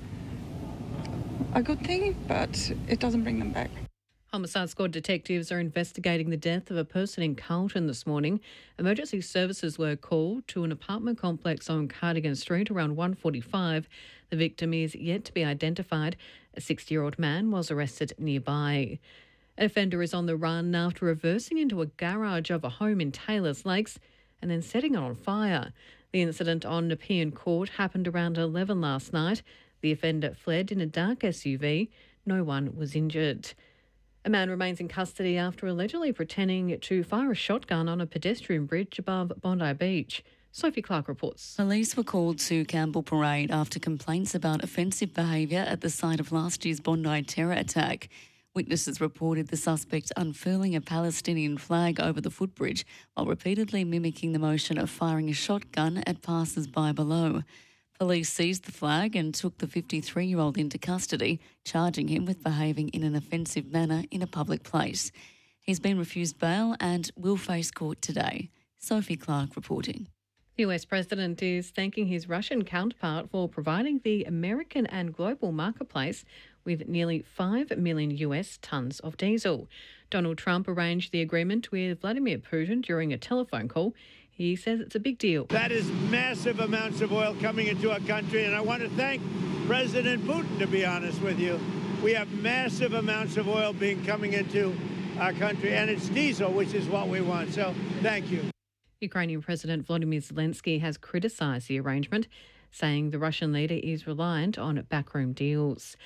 a good thing, but it doesn't bring them back. Homicide Squad detectives are investigating the death of a person in Carlton this morning. Emergency services were called to an apartment complex on Cardigan Street around one forty-five. The victim is yet to be identified. A sixty-year-old man was arrested nearby. An offender is on the run after reversing into a garage of a home in Taylors Lakes and then setting it on fire. The incident on Nepean Court happened around eleven last night. The offender fled in a dark S U V. No one was injured. A man remains in custody after allegedly pretending to fire a shotgun on a pedestrian bridge above Bondi Beach. Sophie Clark reports. Police were called to Campbell Parade after complaints about offensive behaviour at the site of last year's Bondi terror attack. Witnesses reported the suspect unfurling a Palestinian flag over the footbridge while repeatedly mimicking the motion of firing a shotgun at passers-by below. Police seized the flag and took the fifty-three-year-old into custody, charging him with behaving in an offensive manner in a public place. He's been refused bail and will face court today. Sophie Clark reporting. The U S president is thanking his Russian counterpart for providing the American and global marketplace with nearly five million U S tonnes of diesel. Donald Trump arranged the agreement with Vladimir Putin during a telephone call. He says it's a big deal. That is massive amounts of oil coming into our country, and I want to thank President Putin, to be honest with you. We have massive amounts of oil being coming into our country, and it's diesel, which is what we want. So thank you. Ukrainian President Volodymyr Zelensky has criticised the arrangement, saying the Russian leader is reliant on backroom deals.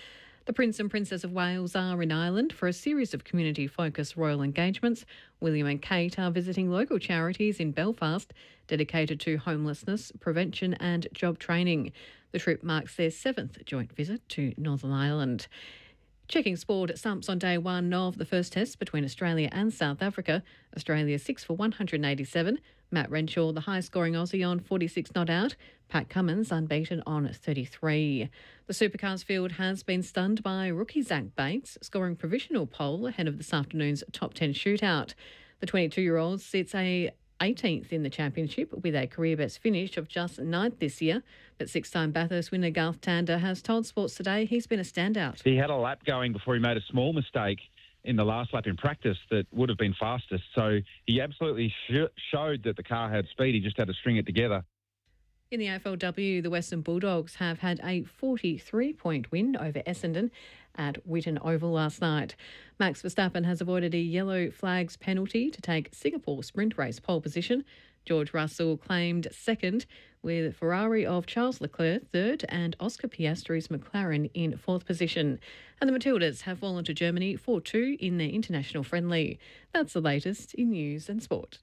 The Prince and Princess of Wales are in Ireland for a series of community-focused royal engagements. William and Kate are visiting local charities in Belfast dedicated to homelessness, prevention and job training. The trip marks their seventh joint visit to Northern Ireland. Checking sport, stumps on day one of the first test between Australia and South Africa. Australia six for one hundred eighty-seven. Matt Renshaw, the high-scoring Aussie, on forty-six not out. Pat Cummins unbeaten on thirty-three. The Supercars field has been stunned by rookie Zach Bates, scoring provisional pole ahead of this afternoon's top ten shootout. The twenty-two-year-old sits a eighteenth in the championship with a career best finish of just ninth this year. But six-time Bathurst winner Garth Tander has told Sports Today he's been a standout. He had a lap going before he made a small mistake in the last lap in practice that would have been fastest. So he absolutely sh- showed that the car had speed. He just had to string it together. In the A F L W, the Western Bulldogs have had a forty-three point win over Essendon at Whitten Oval last night. Max Verstappen has avoided a yellow flags penalty to take Singapore sprint race pole position. George Russell claimed second, with Ferrari of Charles Leclerc third and Oscar Piastri's McLaren in fourth position. And the Matildas have fallen to Germany four two in their international friendly. That's the latest in news and sport.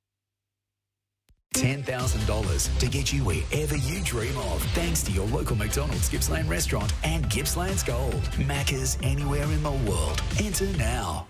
ten thousand dollars to get you wherever you dream of, thanks to your local McDonald's Gippsland restaurant and Gippsland's Gold. Macca's anywhere in the world. Enter now.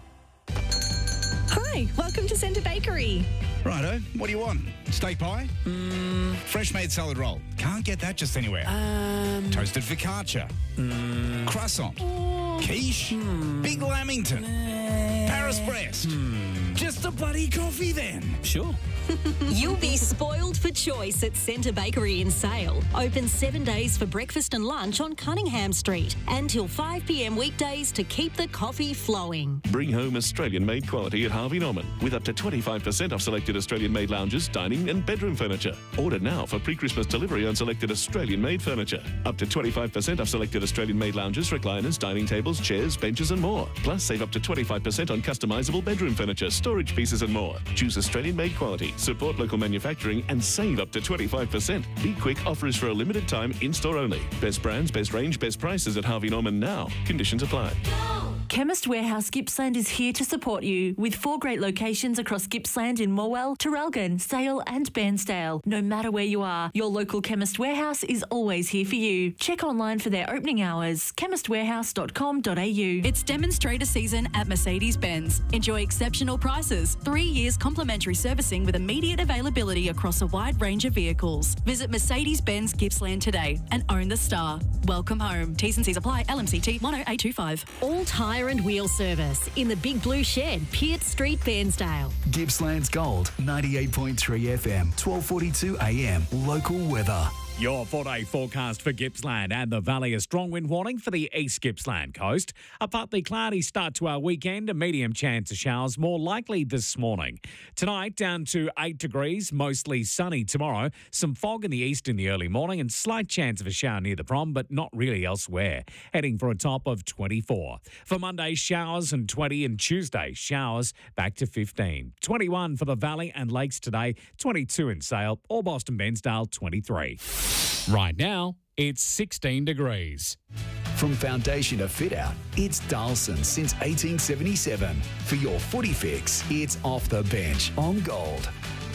Hi, welcome to Centre Bakery. Righto, what do you want? Steak pie? Mm, fresh made salad roll. Can't get that just anywhere. Um, Toasted focaccia. Mm, croissant. Mm, quiche. Mm, Big Lamington. Mm, Paris breast. Mm, just a bloody coffee then. Sure. You'll be spoiled for choice at Centre Bakery in Sale. Open seven days for breakfast and lunch on Cunningham Street. Until five p.m. weekdays to keep the coffee flowing. Bring home Australian-made quality at Harvey Norman with up to twenty-five percent off selected Australian-made lounges, dining and bedroom furniture. Order now for pre-Christmas delivery on selected Australian-made furniture. Up to twenty-five percent off selected Australian-made lounges, recliners, dining tables, chairs, benches and more. Plus, save up to twenty-five percent on customisable bedroom furniture, storage pieces and more. Choose Australian-made quality. Support local manufacturing and save up to twenty-five percent. Be quick, offer is for a limited time, in-store only. Best brands, best range, best prices at Harvey Norman now. Conditions apply. Chemist Warehouse Gippsland is here to support you with four great locations across Gippsland in Morwell, Terrelgan, Sale and Bairnsdale. No matter where you are, your local Chemist Warehouse is always here for you. Check online for their opening hours, chemist warehouse dot com dot a u. It's demonstrator season at Mercedes-Benz. Enjoy exceptional prices, three years complimentary servicing with immediate availability across a wide range of vehicles. Visit Mercedes-Benz Gippsland today and own the star. Welcome home. T's and C's apply. L M C T one oh eight two five. All tyre and wheel service in the Big Blue Shed, Piat Street, Bairnsdale. Gippsland's Gold, ninety-eight point three F M, twelve forty-two A M. Local weather. Your four-day forecast for Gippsland and the Valley. A strong wind warning for the East Gippsland coast. A partly cloudy start to our weekend. A medium chance of showers more likely this morning. Tonight down to eight degrees, mostly sunny tomorrow. Some fog in the east in the early morning and slight chance of a shower near the prom, but not really elsewhere. Heading for a top of twenty-four. For Monday, showers and twenty, and Tuesday, showers back to fifteen. twenty-one for the Valley and Lakes today, twenty-two in Sale, or Boston Bensdale, twenty-three. Right now, it's sixteen degrees. From foundation to fit out, it's Darlson since eighteen seventy-seven. For your footy fix, it's Off the Bench on Gold.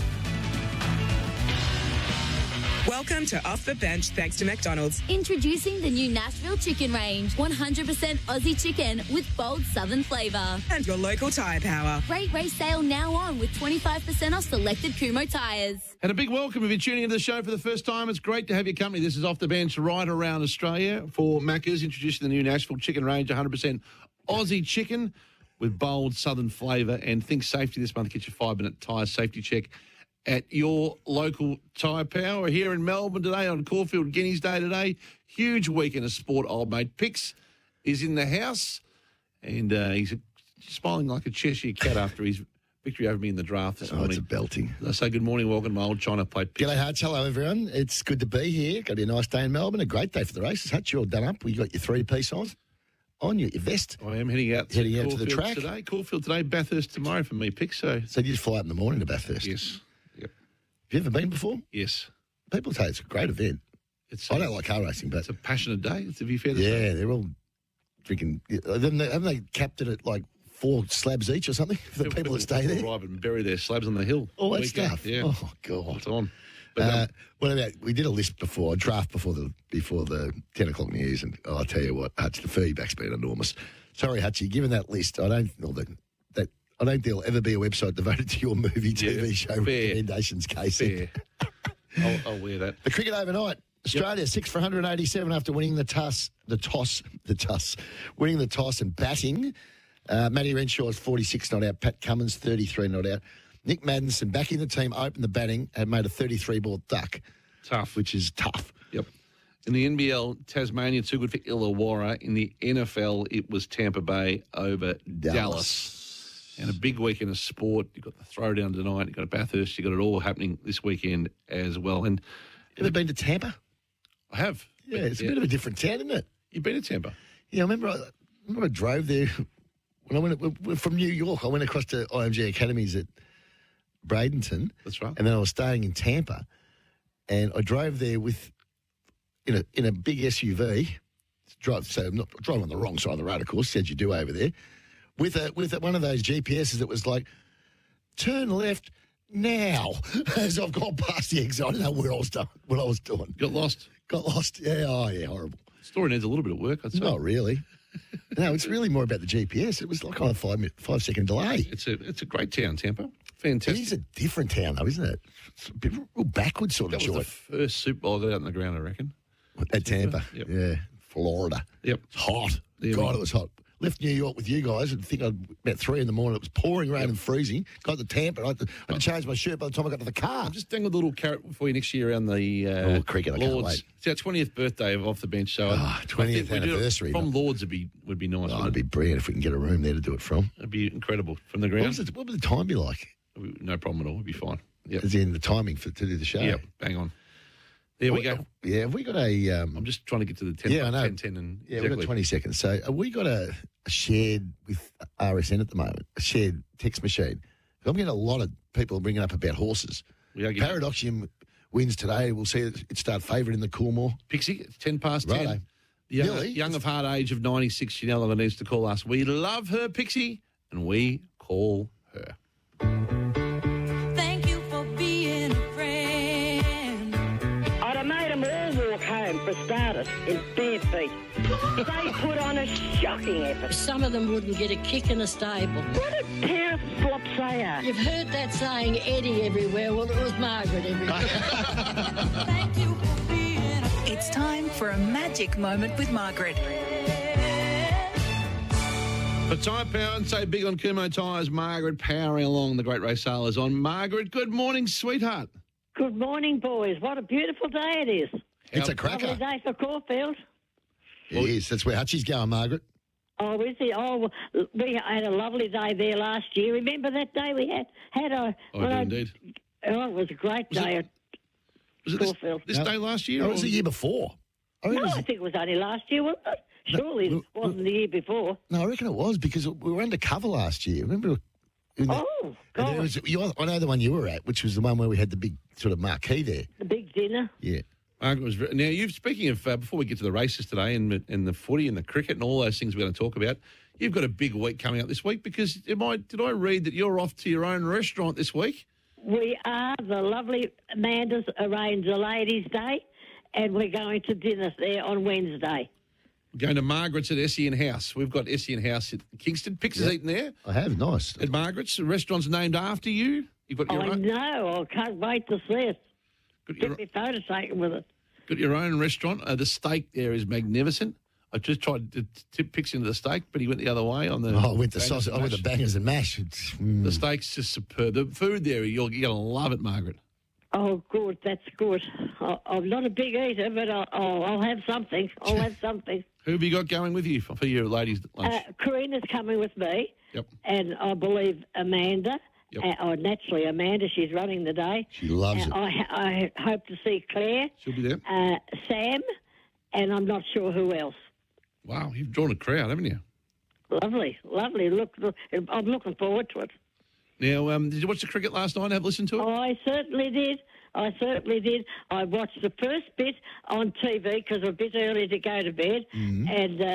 Welcome to Off the Bench, thanks to McDonald's. Introducing the new Nashville Chicken Range. one hundred percent Aussie chicken with bold southern flavour. And your local tyre power. Great race sale now on with twenty-five percent off selected Kumho tyres. And a big welcome if you're tuning into the show for the first time. It's great to have your company. This is Off the Bench right around Australia for Macca's, introducing the new Nashville Chicken Range, one hundred percent Aussie chicken with bold southern flavour. And think safety this month. Get your five-minute tyre safety check at your local tyre power. Here in Melbourne today on Caulfield Guineas Day today. Huge weekend of sport. Old mate Pix is in the house, and uh, he's smiling like a Cheshire cat after his victory over me in the draft this Oh, morning. it's a belting. I say good morning, welcome to my old China plate. Pix. G'day, Hutch. Hello, everyone. It's good to be here. Going to be a nice day in Melbourne. A great day for the races. Hutch, you're all done up. You got your three-piece on. On your, your vest. I am heading out to heading out to the Caulfield track today. Caulfield today, Bathurst tomorrow for me, Pix. So, so you just fly out in the morning to Bathurst? Yes. Yep. Have you ever been before? Yes. People say it's a great event. It's I don't like car racing, but it's a passionate day. To be fair to yeah, say. they're all drinking. Haven't they, haven't they capped it at like four slabs each or something for the people that stay there? Arrive and bury their slabs on the hill. All that Weekend. stuff. Yeah. Oh God. It's on. But, Uh, um, what about we did a list before, a draft before the before the ten o'clock news, and oh, I'll tell you what, Hutch, the feedback's been enormous. Sorry, Hutchie, given that list, I don't know that that I don't think there'll ever be a website devoted to your movie T V Yeah, show fair. recommendations, Casey. Fair. I'll, I'll wear that. The cricket overnight. Australia yep. six for one hundred eighty-seven after winning the toss, the toss, the toss, winning the toss and batting. Uh, Matty Renshaw's forty-six not out. Pat Cummins thirty-three not out. Nick Maddinson back in the team, opened the batting and made a thirty-three ball duck. Tough, which is tough. Yep. In the N B L, Tasmania too good for Illawarra. In the N F L, it was Tampa Bay over Dallas. Dallas. And a big weekend of sport. You've got the throwdown tonight. You've got a Bathurst. You've got it all happening this weekend as well. And ever been to Tampa? I have. Yeah, it's a yeah. bit of a different town, isn't it? You've been to Tampa? Yeah, I remember I, I remember I drove there when I went from New York. I went across to I M G Academies at Bradenton. That's right. And then I was staying in Tampa, and I drove there with in a in a big S U V. Drive, so I'm not driving on the wrong side of the road, of course, as you do over there. With a with a, one of those G P S's that was like, turn left now. As I've gone past the exit, I don't know where I was doing. What I was doing. Got lost. Got lost. Yeah. Oh, yeah. Horrible. Story needs a little bit of work, I'd say. Not really. No, it's really more about the G P S. It was like on a five minute, five second delay. It's a it's a great town, Tampa. Fantastic. It is a different town, though, isn't it? It's a bit real backward sort that of was joint. the first Super Bowl I got out on the ground, I reckon. At Tampa. Yep. Yeah. Florida. Yep. It's hot. There God, it was hot. Left New York with you guys and think I'd about three in the morning. It was pouring rain yep. and freezing. Got to Tampa. I had to, I had to change my shirt by the time I got to the car. I'm just dangled a little carrot for you next year around the uh, oh, cricket. I can't Lords. wait. It's our twentieth birthday of Off the Bench show. Oh, twentieth anniversary. From Lords would be would be nice. Oh, it'd be brilliant if we can get a room there to do it from. It'd be incredible from the ground. What, was it, what would the time be like? No problem at all. It'd be fine. Yep. As in the timing for to do the show. Yep. Bang on. There we well, go. Yeah, have we got a... Um, I'm just trying to get to the ten. Yeah, I know. ten, ten and yeah, exactly. we've got twenty seconds. So have we got a, a shared with R S N at the moment, a shared text machine? I'm getting a lot of people bringing up about horses. We are getting... Paradoxium wins today. We'll see it start favourite in the Coolmore. Pixie, it's ten past ten. Righto. Young, Really? young of heart age of ninety-six, she no longer needs to call us. We love her, Pixie, and we call her. Thank you for being a friend. I'd have made them all walk home, for starters, in bare feet. They put on a shocking effort. Some of them wouldn't get a kick in a stable. What a pair of flops they are. You've heard that saying, Eddie everywhere. Well, it was Margaret everywhere. Thank you for being a friend. It's time for a magic moment with Margaret. For Tyre Power and say big on Kumo Tyres, Margaret powering along. The Great Race Sale is on. Margaret, good morning, sweetheart. Good morning, boys. What a beautiful day it is. It's a cracker. Lovely day for Caulfield. It is. That's where Hutchie's going, Margaret. Oh, is it? Oh, we had a lovely day there last year. Remember that day we had had a? I do I, indeed. Oh, it was a great Was day it- at Was it this, Caulfield. this day last year? That or was the year before. I No, reckon it I was- think it was only last year, wasn't it? Surely it wasn't the year before. No, I reckon it was because we were undercover last year. Remember? in the- Oh, and God. there was, you, I know the one you were at, which was the one where we had the big sort of marquee there. The big dinner. Yeah. Margaret was ve- now. You've speaking of uh, before we get to the races today and and the footy and the cricket and all those things we're going to talk about. You've got a big week coming up this week because am I, did I read that you're off to your own restaurant this week? We are. The lovely Amanda's arranged a ladies' day, and we're going to dinner there on Wednesday. We're going to Margaret's at Essien House. We've got Essien House at Kingston. Pix has Yep. eaten there. I have. Nice. At Margaret's. The restaurant's named after you. You've got your I own, know. I can't wait to see it. got your, Get my photo taken with it. got your own restaurant. Uh, the steak there is magnificent. I just tried to tip Pix into the steak, but he went the other way on the. Oh, I went the bangers sausage. and I went mash. the bangers and mash. It's, mm. The steak's just superb. The food there, you're, you're going to love it, Margaret. Oh, good. That's good. I, I'm not a big eater, but I'll, I'll, I'll have something. I'll have something. Who have you got going with you for, for your ladies' lunch? Uh, Karina's coming with me. Yep. And I believe Amanda. Yep. Uh, oh, naturally, Amanda. She's running the day. She loves Uh, it. I, I hope to see Claire, She'll be there. uh, Sam, and I'm not sure who else. Wow, you've drawn a crowd, haven't you? Lovely, lovely. Look, look, I'm looking forward to it. Now, um, did you watch the cricket last night and have listened to it? Oh, I certainly did. I certainly did. I watched the first bit on T V because I'm a bit early to go to bed, Mm-hmm. and uh,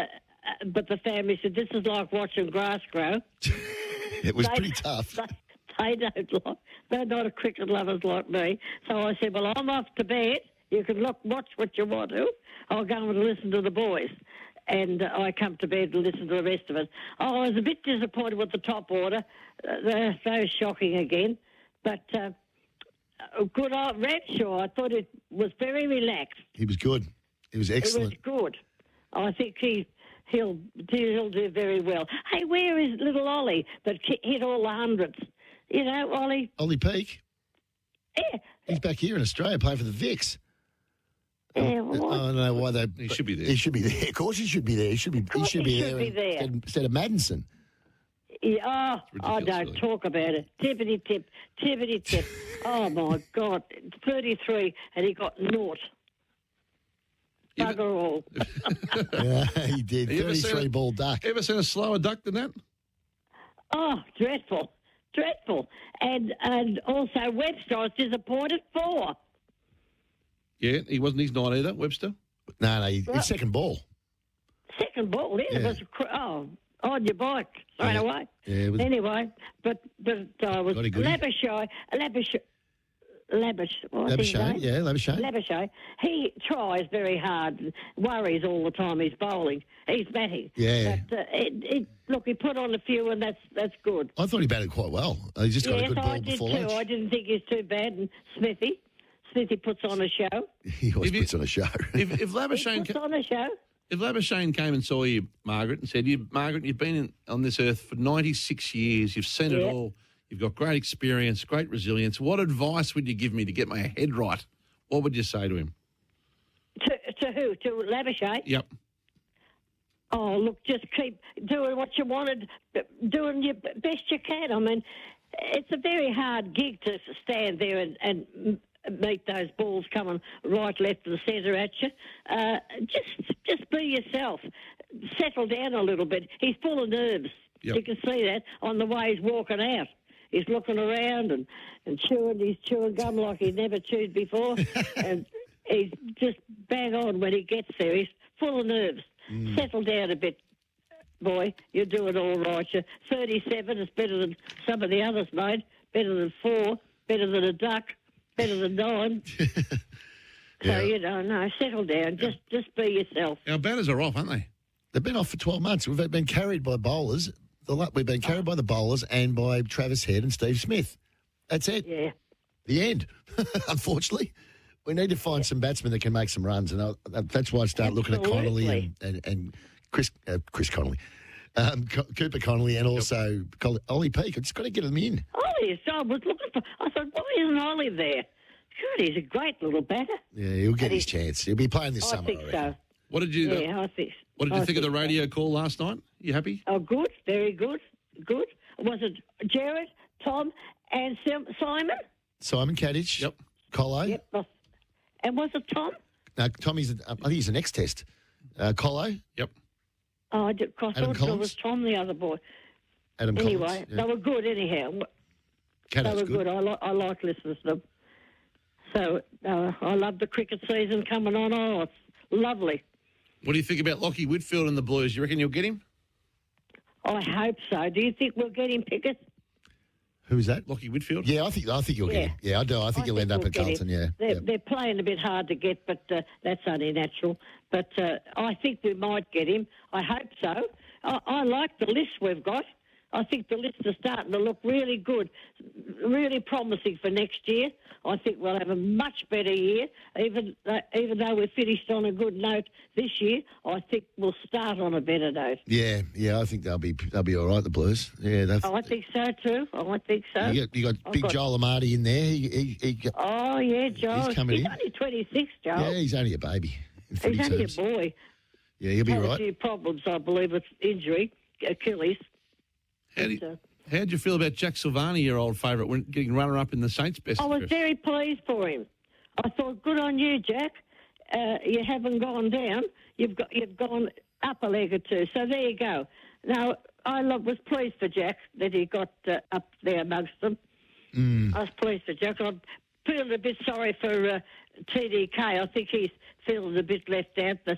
uh, but the family said, this is like watching grass grow. It was They- pretty tough. They, they don't like, they're not a cricket lovers like me. So I said, well, I'm off to bed. You can look, watch what you want to. I'll go and listen to the boys. And uh, I come to bed and listen to the rest of it. Oh, I was a bit disappointed with the top order. Uh, they're so shocking again. But uh, uh, good old Ranshaw, I thought it was very relaxed. He was good. He was excellent. It was good. I think he, he'll, he'll do very well. Hey, where is little Ollie that ki- hit all the hundreds? You know, Ollie. Ollie Peake. Yeah. He's back here in Australia playing for the Vicks. Yeah, I well, don't know why they. He should be there. He should be there. Of course, he should be there. He should be. He course should he be should there, be there. Instead, instead of Madison. Yeah, oh, I don't talk about it. Tippity tip, tippity tip. Oh my God, thirty-three, and he got naught. Bugger all. Yeah, he did. Have you ever seen thirty-three a- ball duck. Ever seen a slower duck than that? Oh, dreadful, dreadful, and and also Webster, I was disappointed for. Yeah, he wasn't his night either, Webster. No, no, he, Well- his second ball. Second ball, yeah, it Yeah. was cr- oh on your bike straight Yeah. away. Yeah, it was. Anyway, but but I was Goody, goody. Labuschagne, Labush, Labush, what's his Labuschagne, name? yeah, Labuschagne. Labuschagne. He tries very hard, worries all the time. He's bowling, he's batting. Yeah. But uh, it, it, look, he put on a few, and that's that's good. I thought he batted quite well. He just got yes, a good I ball did before too. lunch. I didn't think he's too bad. And Smithy, Smithy puts on a show. He always If you- puts on a show. If, if He Labuschagne, puts on a show. if Labuschagne came and saw you, Margaret, and said, "You, Margaret, you've been in, on this earth for ninety-six years. You've seen it Yeah. all. You've got great experience, great resilience. What advice would you give me to get my head right?" What would you say to him? To, to who? To Labuschagne? Yep. Oh, look, just keep doing what you wanted, doing your best you can. I mean, it's a very hard gig to stand there and, and meet those balls coming right, left, and centre at you. Uh, just, just be yourself. Settle down a little bit. He's full of nerves. Yep. You can see that on the way he's walking out. He's looking around and, and chewing. He's chewing gum like he's never chewed before, and he's just bang on when he gets there. He's full of nerves. Mm. Settle down a bit, boy. You're doing all right. You're thirty-seven is better than some of the others, mate. Better than four. Better than a duck. Better than nine. Yeah. So you know, no. Settle down. Just, just be yourself. Our batters are off, aren't they? They've been off for twelve months. We've been carried by bowlers. The lot- We've been carried by the bowlers and by Travis Head and Steve Smith. That's it. Yeah. The end. Unfortunately, we need to find some batsmen that can make some runs, and I, that's why I start looking at Connolly and, and, and Chris uh, Chris Connolly, um, Co- Cooper Connolly, and also Col- Ollie Peake. I've just got to get them in. Ollie, so I was looking for. I thought, why isn't Ollie there? God, he's a great little batter. Yeah, he'll get And his he- chance. He'll be playing this I summer. think I reckon. so. What did you? Yeah, I think. What did you I think of the so. radio call last night? You happy? Oh, good, very good, good. Was it Jared, Tom, and Sim- Simon? Simon Kadich. Yep. Colo. Yep. was- And was it Tom? No, Tommy's. I think he's the next test. Uh, Colo. Yep. Oh, I, did, I Adam thought it Collins? was Tom, the other boy. Adam anyway, Collins. Yeah. they were good anyhow. Caddo's they were good. good. I, li- I like listening to them. So uh, I love the cricket season coming on. Oh, it's lovely. What do you think about Lockie Whitfield and the Blues? You reckon you'll get him? I hope so. Do you think we'll get him, Pickett? Who's that? Lockie Whitfield? Yeah, I think I think you'll Yeah. get him. Yeah, I do. I think you'll end up we'll at get Carlton. him. Yeah. They're, yeah. they're playing a bit hard to get, but uh, that's only natural. But uh, I think we might get him. I hope so. I, I like the list we've got. I think the list is starting to look really good, really promising for next year. I think we'll have a much better year, even uh, even though we finished on a good note this year. I think we'll start on a better note. Yeah, yeah, I think they'll be they'll be all right. The Blues. Yeah, they've, I think so too. I think so. you got you got I've big got- Joel Amati in there. He, he, he got, Oh yeah, Joel. He's coming in. only twenty-six, Joel. yeah, he's only a baby. In He's footy only terms. a boy. Yeah, he'll be Had a right. few problems, I believe, with injury, Achilles. How do But, uh, you, how'd you feel about Jack Silvani, your old favourite, when- getting runner-up in the Saints' best? I was interest? very pleased for him. I thought, good on you, Jack. Uh, you haven't gone down. You've got you've gone up a leg or two. So there you go. Now I lo- was pleased for Jack that he got uh, up there amongst them. Mm. I was pleased for Jack. I'm feeling a bit sorry for uh, T D K. I think he's feeling a bit left out. The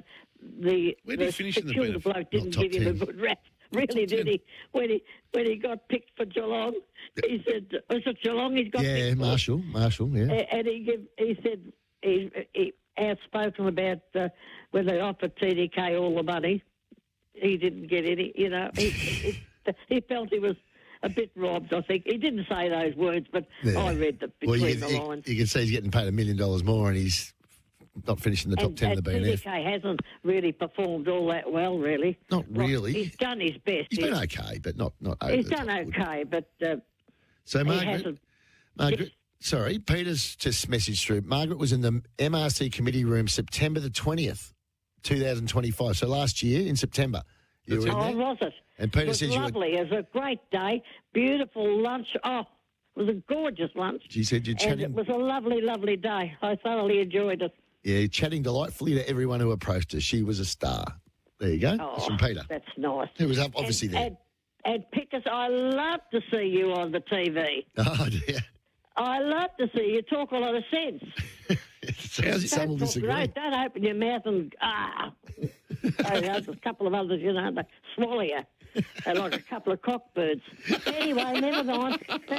the, Where did he the finish in the Kilda Benef- bloke didn't Not top give him a ten. good rap. Really, did he? When he when he got picked for Geelong, he said, "Was it Geelong?" He's got Yeah, picked for? Marshall, Marshall, yeah. A- And he give, he said he, he outspoken about uh, when they offered T D K all the money. He didn't get any. You know, he, he, he felt he was a bit robbed. I think he didn't say those words, but Yeah. I read the Well, between you, the you, lines. you can see he's getting paid a million dollars more and he's not finishing the top and, ten and of the B N F. T D K hasn't really performed all that well, really. Not Like, really. he's done his best. He's been He- okay, but not not over He's the done top. okay, but uh, So, he Margaret, hasn't. Margaret, sorry, Peter's just messaged through. Margaret was in the M R C committee room September the twentieth, two thousand twenty-five. So last year in September, you were in Oh, there. was it? And Peter it was says you were- lovely. It was a great day. Beautiful lunch. Oh, it was a gorgeous lunch. She said you're And chatting, it was a lovely, lovely day. I thoroughly enjoyed it. yeah, chatting delightfully to everyone who approached her. She was a star. There you go. That's from Peter. That's nice. Who was up obviously and, there. And, and Pickers, I love to see you on the T V. Oh dear. I love to see you talk a lot of sense. Some will Don't, talk, disagree. don't, don't open your mouth and ah. Oh, there's a couple of others, you know, they swallow you. They're like a couple of cockbirds. Anyway, never mind.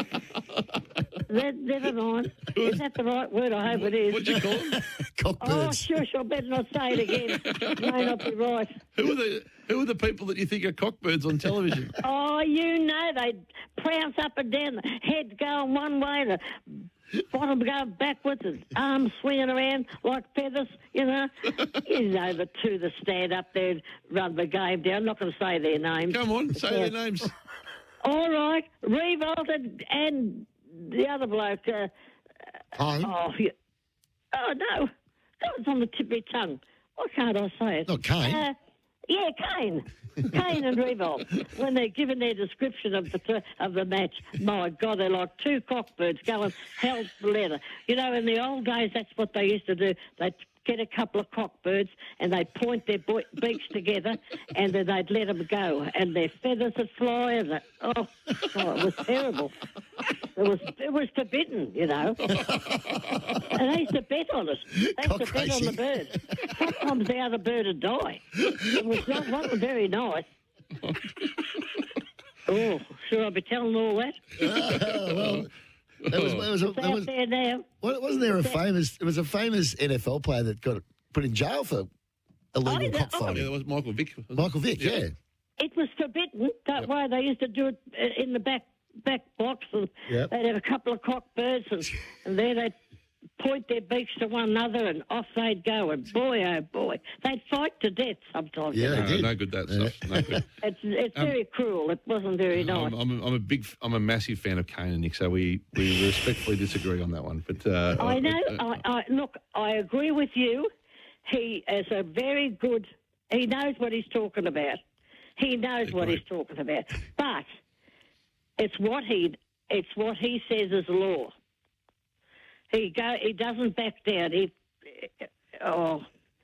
That- never mind. Is that the right word? I hope it is. What'd you call them? Oh, Cockbirds. shush, I better not say it again. It may not be right. Who are the Who are the people that you think are cockbirds on television? Oh, you know, they prounce up and down, the head going one way, the bottom going backwards, and arms swinging around like feathers, you know. You know the two that stand up there and run the game down. I'm not going to say their names. Come on, say their names. All right, Revolt and, and the other bloke. Uh, Kane? Oh, yeah. oh, no. That was on the tip of my tongue. Why can't I say it? Not Kane. Uh, yeah, Kane. Kane and Revolt. When they're giving their description of the t- of the match, my God, they're like two cockbirds going hell for leather. You know, in the old days, that's what they used to do. They'd get a couple of cockbirds and they'd point their bo- beaks together and then they'd let them go. And their feathers would fly. And they, oh, oh, it was terrible. It was it was forbidden, you know. And they used to bet on it. They used Cock to bet on the racing. bird. Sometimes the other bird would die. It was not wasn't very nice. Oh, should I be telling all that? Oh, well, there was, there was, a, It's there out was, there now. Well, wasn't there a famous? It was a famous N F L player that got put in jail for illegal Oh, that- cockfighting. Yeah, that was Michael Vick. wasn't it? Michael Vick, yeah. It was forbidden. That way they used to do it uh, in the back back box, and Yep. they'd have a couple of cockbirds, and, and there they'd point their beaks to one another, and off they'd go. And boy, oh boy, they'd fight to death sometimes. Yeah, they No, did. no good that stuff. No good. It's it's Um, very cruel. It wasn't very nice. I'm, I'm, a- I'm a big, I'm a massive fan of Kane and Nick, so we, we respectfully disagree on that one. But uh, I know. uh, I, I, look, I agree with you. He is a very good. He knows what he's talking about. He knows what he's talking about. But it's what he. It's what he says is law. He go. He doesn't back down. He. Oh.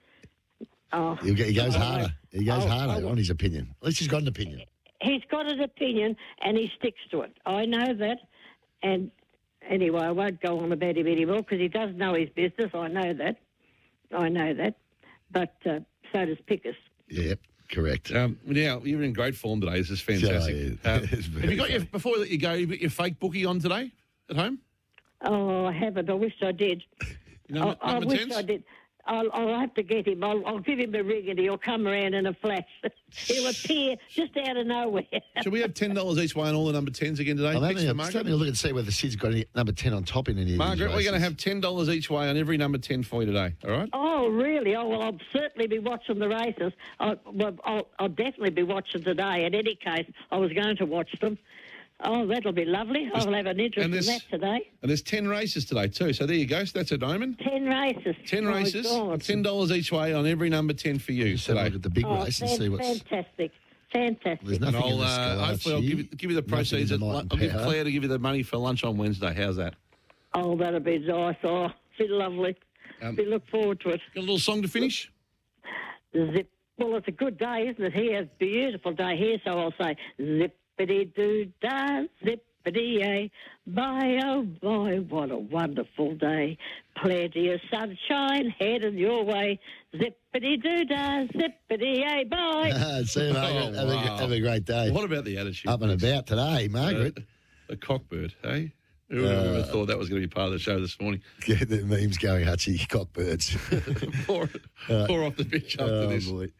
Oh. He, he goes Oh, harder. He goes oh, harder oh. on his opinion. At least he's got an opinion. He's got an opinion and he sticks to it. I know that. And anyway, I won't go on about him anymore because he does know his business. I know that. I know that. But uh, so does Pickers. Yeah, correct. Um, now you're in great form today. This is fantastic. Yeah, Uh, it's very have you got your funny. before that you go? You got your fake bookie on today at home? Oh, I haven't. I wish I did. You know, I, I number wish tens? I did. I'll, I'll have to get him. I'll, I'll give him a ring and he'll come around in a flash. He'll appear just out of nowhere. Should we have ten dollars each way on all the number tens again today? I'm Picks having, for a, Margaret? just having a look and see whether Sid's got any number ten on top in any of these Margaret, we're going to races. have ten dollars each way on every number ten for you today. All right? Oh, really? Oh, well, I'll certainly be watching the races. I, well, I'll, I'll definitely be watching today. In any case, I was going to watch them. Oh, that'll be lovely. I'll have an interest and in this- that today. And there's ten races today too. So there you go. So that's a diamond. Ten races. Ten My races. God. Ten dollars each way on every number ten for you Just have a today. look at the big Oh, race and fan- see what's. fantastic. Fantastic. There's And nothing I'll, in the uh, hopefully I'll give you, give you the proceeds. At, Nothing in the I'll Might and give Power. Claire to give you the money for lunch on Wednesday. How's that? Oh, that'll be nice. Oh, be lovely. Um, we look forward to it. Got a little song to finish? Zip. Well, it's a good day, isn't it? Here, beautiful day here. So I'll say zippity doo da, zippity zippity-yay. Bye, oh boy, what a wonderful day. Plenty of sunshine headed your way. Zippity-doo-dah, zippity-yay, bye. See you, Margaret. Oh, have, a, wow. have a great day. What about the attitude? Up and about today, Margaret. Uh, a cockbird, hey? Who would have Uh, thought that was going to be part of the show this morning? Get the memes going, Hutchie. Cockbirds. pour, Uh, pour off the pitch after oh, this. boy.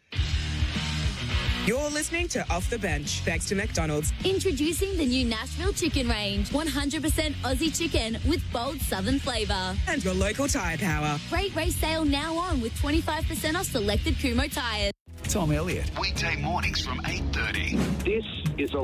You're listening to Off the Bench, thanks to McDonald's. Introducing the new Nashville Chicken Range. one hundred percent Aussie chicken with bold southern flavour. And your local tyre power. Great race sale now on with twenty-five percent off selected Kumho tyres. Tom Elliott. Weekday mornings from eight thirty. This is a